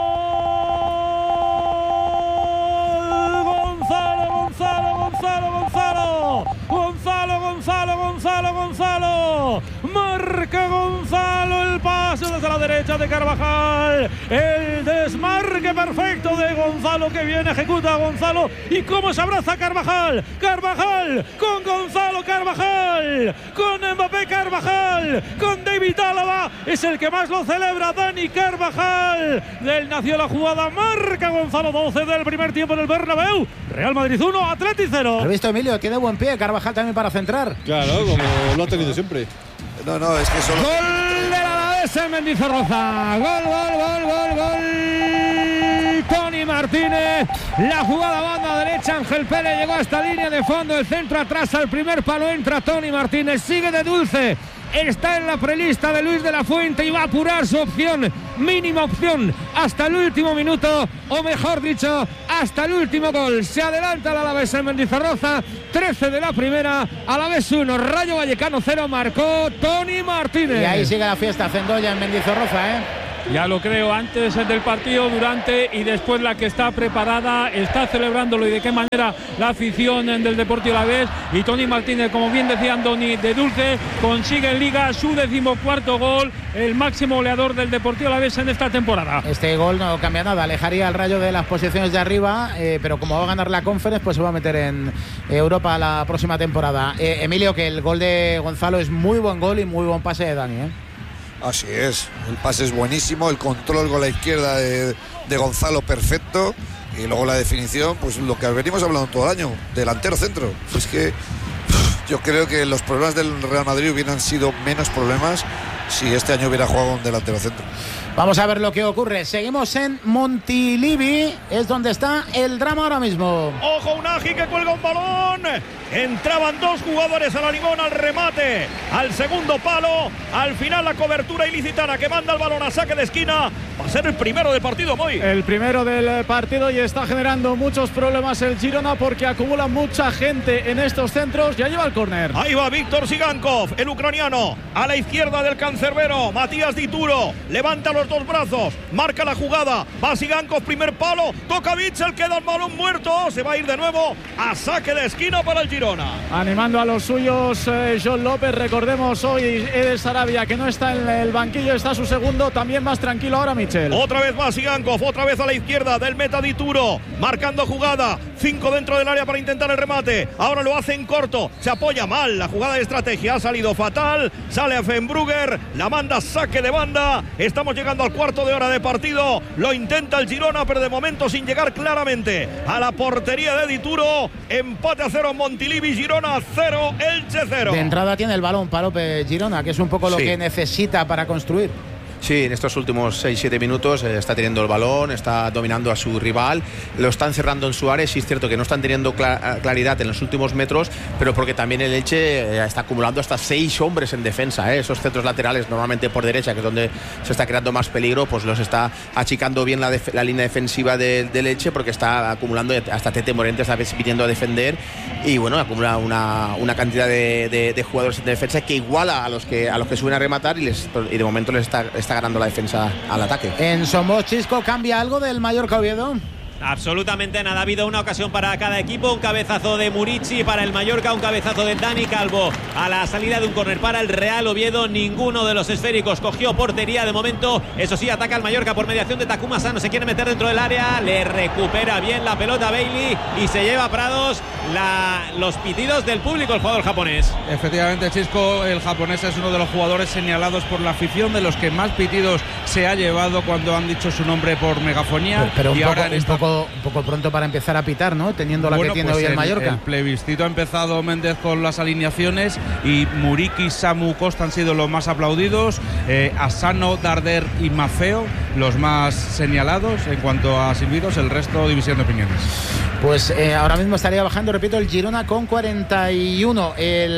Gonzalo, Gonzalo, Gonzalo, Gonzalo. Gonzalo, Gonzalo, Gonzalo, Gonzalo. Marca Gonzalo, el pase desde la derecha. derecha de Carvajal. El desmarque perfecto de Gonzalo, que viene, ejecuta Gonzalo. ¿Y cómo se abraza Carvajal? Carvajal con Gonzalo Carvajal, con Mbappé Carvajal, con David Álava. Es el que más lo celebra, Dani Carvajal. Del nació la jugada, marca Gonzalo, doce del primer tiempo en el Bernabéu. Real Madrid uno, Atleti cero. ¿Has visto, Emilio? Tiene buen pie Carvajal también para centrar. Claro, como lo ha tenido siempre. No, no, es que solo... Gol del Alavés en Mendizorroza. Gol, gol, gol, gol, gol. Toni Martínez. La jugada banda derecha. Ángel Pérez llegó a esta línea de fondo. El centro atrás al primer palo. Entra Toni Martínez. Sigue de dulce. Está en la prelista de Luis de la Fuente y va a apurar su opción, mínima opción, hasta el último minuto, o mejor dicho, hasta el último gol. Se adelanta el Alavés en Mendizorroza, trece de la primera, Alavés uno, Rayo Vallecano cero, marcó Toni Martínez. Y ahí sigue la fiesta Cendoya en Mendizorroza, ¿eh? Ya lo creo, antes del partido, durante y después la que está preparada, está celebrándolo y de qué manera la afición del Deportivo Alavés. Y Toni Martínez, como bien decía Andoni, de dulce, consigue en Liga su decimocuarto gol, el máximo goleador del Deportivo Alavés en esta temporada. Este gol no cambia nada, alejaría al Rayo de las posiciones de arriba, eh, pero como va a ganar la Conference, pues se va a meter en Europa la próxima temporada. Eh, Emilio, que el gol de Gonzalo es muy buen gol y muy buen pase de Dani, ¿eh? Así es, el pase es buenísimo, el control con la izquierda de, de Gonzalo perfecto, y luego la definición, pues lo que venimos hablando todo el año, delantero centro. Pues que yo creo que los problemas del Real Madrid hubieran sido menos problemas si este año hubiera jugado un delantero centro. Vamos a ver lo que ocurre. Seguimos en Montilivi, es donde está el drama ahora mismo. Ojo, Unagi que cuelga un balón. Entraban dos jugadores a la limón al remate, al segundo palo. Al final la cobertura ilicitana que manda el balón a saque de esquina. Va a ser el primero del partido, Moy. El primero del partido, y está generando muchos problemas el Girona porque acumula mucha gente en estos centros. Ya lleva el córner. Ahí va Víctor Sigankov, el ucraniano, a la izquierda del cancerbero. Matías Dituro levanta los dos brazos, marca la jugada. Va Sigankov, primer palo. Toca Bitzel, queda el balón muerto. Se va a ir de nuevo a saque de esquina para el Girona. Animando a los suyos, eh, John López. Recordemos hoy Eder Sarabia, que no está en el banquillo, está su segundo. También más tranquilo ahora Michel. Otra vez va Sigankov, otra vez a la izquierda del meta Dituro, marcando jugada. Cinco dentro del área para intentar el remate. Ahora lo hace en corto. Se apoya mal. La jugada de estrategia ha salido fatal. Sale a Fenbrugger. La manda saque de banda. Estamos llegando al cuarto de hora de partido. Lo intenta el Girona, pero de momento sin llegar claramente a la portería de Dituro. Empate a cero en Montilivi. Girona cero, Elche cero. De entrada tiene el balón para López Girona, que es un poco lo Sí. que necesita para construir. Sí, en estos últimos seis siete minutos eh, está teniendo el balón, está dominando a su rival, lo están cerrando en su área. Sí es cierto que no están teniendo cla- claridad en los últimos metros, pero porque también el Elche eh, está acumulando hasta seis hombres en defensa. Eh. Esos centros laterales, normalmente por derecha, que es donde se está creando más peligro, pues los está achicando bien la, def- la línea defensiva de- del Elche, porque está acumulando hasta Tete Morente, está viniendo a defender, y bueno, acumula una, una cantidad de, de, de jugadores en defensa que iguala a los que, a los que suben a rematar, y, les, y de momento les está, está ganando la defensa al ataque. En Somos, Chisco, ¿cambia algo del Mallorca Oviedo? Absolutamente nada, ha habido una ocasión para cada equipo, un cabezazo de Murici para el Mallorca, un cabezazo de Dani Calvo a la salida de un córner para el Real Oviedo. Ninguno de los esféricos cogió portería de momento, eso sí, ataca el Mallorca por mediación de Takuma Sano, se quiere meter dentro del área, le recupera bien la pelota Bailey y se lleva a Prados la, los pitidos del público el jugador japonés. Efectivamente, Chisco, el japonés es uno de los jugadores señalados por la afición, de los que más pitidos se ha llevado cuando han dicho su nombre por megafonía. Pero, pero un, y poco, ahora en esta... un, poco, un poco pronto para empezar a pitar, ¿no? Teniendo la bueno, que tiene pues hoy el el, Mallorca. El plebiscito ha empezado Méndez con las alineaciones y Muriqui, Samu, Costa han sido los más aplaudidos. Eh, Asano, Darder y Mafeo los más señalados en cuanto a silbidos, el resto división de opiniones. Pues eh, ahora mismo estaría bajando, repito, el Girona con cuarenta y uno.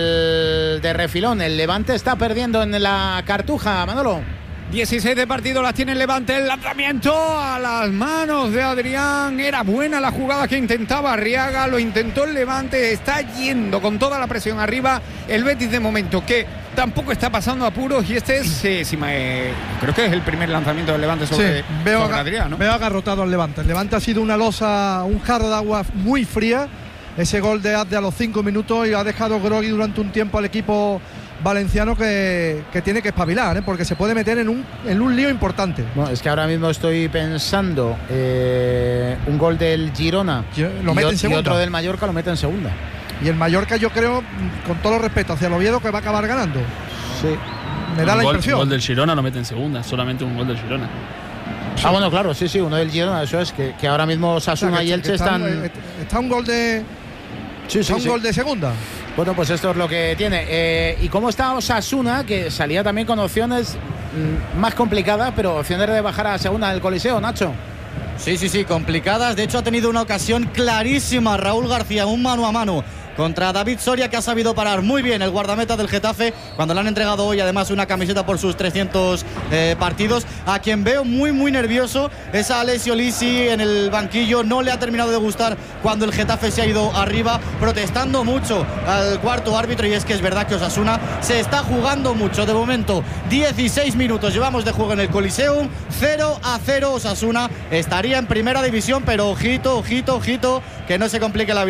El de refilón, el Levante está perdiendo en la Cartuja, Manolo. dieciséis de partido las tiene el Levante, el lanzamiento a las manos de Adrián, era buena la jugada que intentaba Arriaga, lo intentó el Levante, está yendo con toda la presión arriba el Betis de momento, que tampoco está pasando apuros, y este es, eh, si me, creo que es el primer lanzamiento del Levante sobre, sí, veo, sobre Adrián, ¿no? Veo agarrotado al Levante. El Levante ha sido una losa, un jarro de agua muy fría. Ese gol de Adde a los cinco minutos y ha dejado groggy durante un tiempo al equipo valenciano que, que tiene que espabilar, ¿eh? Porque se puede meter en un, en un lío importante. Bueno, es que ahora mismo estoy pensando eh, un gol del Girona lo mete y, en segunda. y otro del Mallorca lo mete en segunda. Y el Mallorca, yo creo, con todo el respeto hacia el Oviedo, que va a acabar ganando. Sí. Me da un la gol, impresión. Un gol del Girona lo mete en segunda, solamente un gol del Girona. Ah, bueno, claro, sí, sí, uno del Girona, eso es, que, que ahora mismo Osasuna O sea, que- y Elche que está, están... eh, Está un gol de... Sí, está sí, un sí. gol de segunda. Bueno, pues esto es lo que tiene. Eh, ¿Y cómo está Osasuna? Que salía también con opciones mm, más complicadas, pero opciones de bajar a segunda del Coliseo, Nacho. Sí, sí, sí, complicadas. De hecho, ha tenido una ocasión clarísima Raúl García, un mano a mano contra David Soria, que ha sabido parar muy bien el guardameta del Getafe, cuando le han entregado hoy además una camiseta por sus trescientos eh, partidos. A quien veo muy muy nervioso es a Alessio Lisi en el banquillo. No le ha terminado de gustar cuando el Getafe se ha ido arriba, protestando mucho al cuarto árbitro. Y es que es verdad que Osasuna se está jugando mucho. De momento dieciséis minutos llevamos de juego en el Coliseum, cero a cero. Osasuna estaría en primera división, pero ojito, ojito, ojito, que no se complique la vida.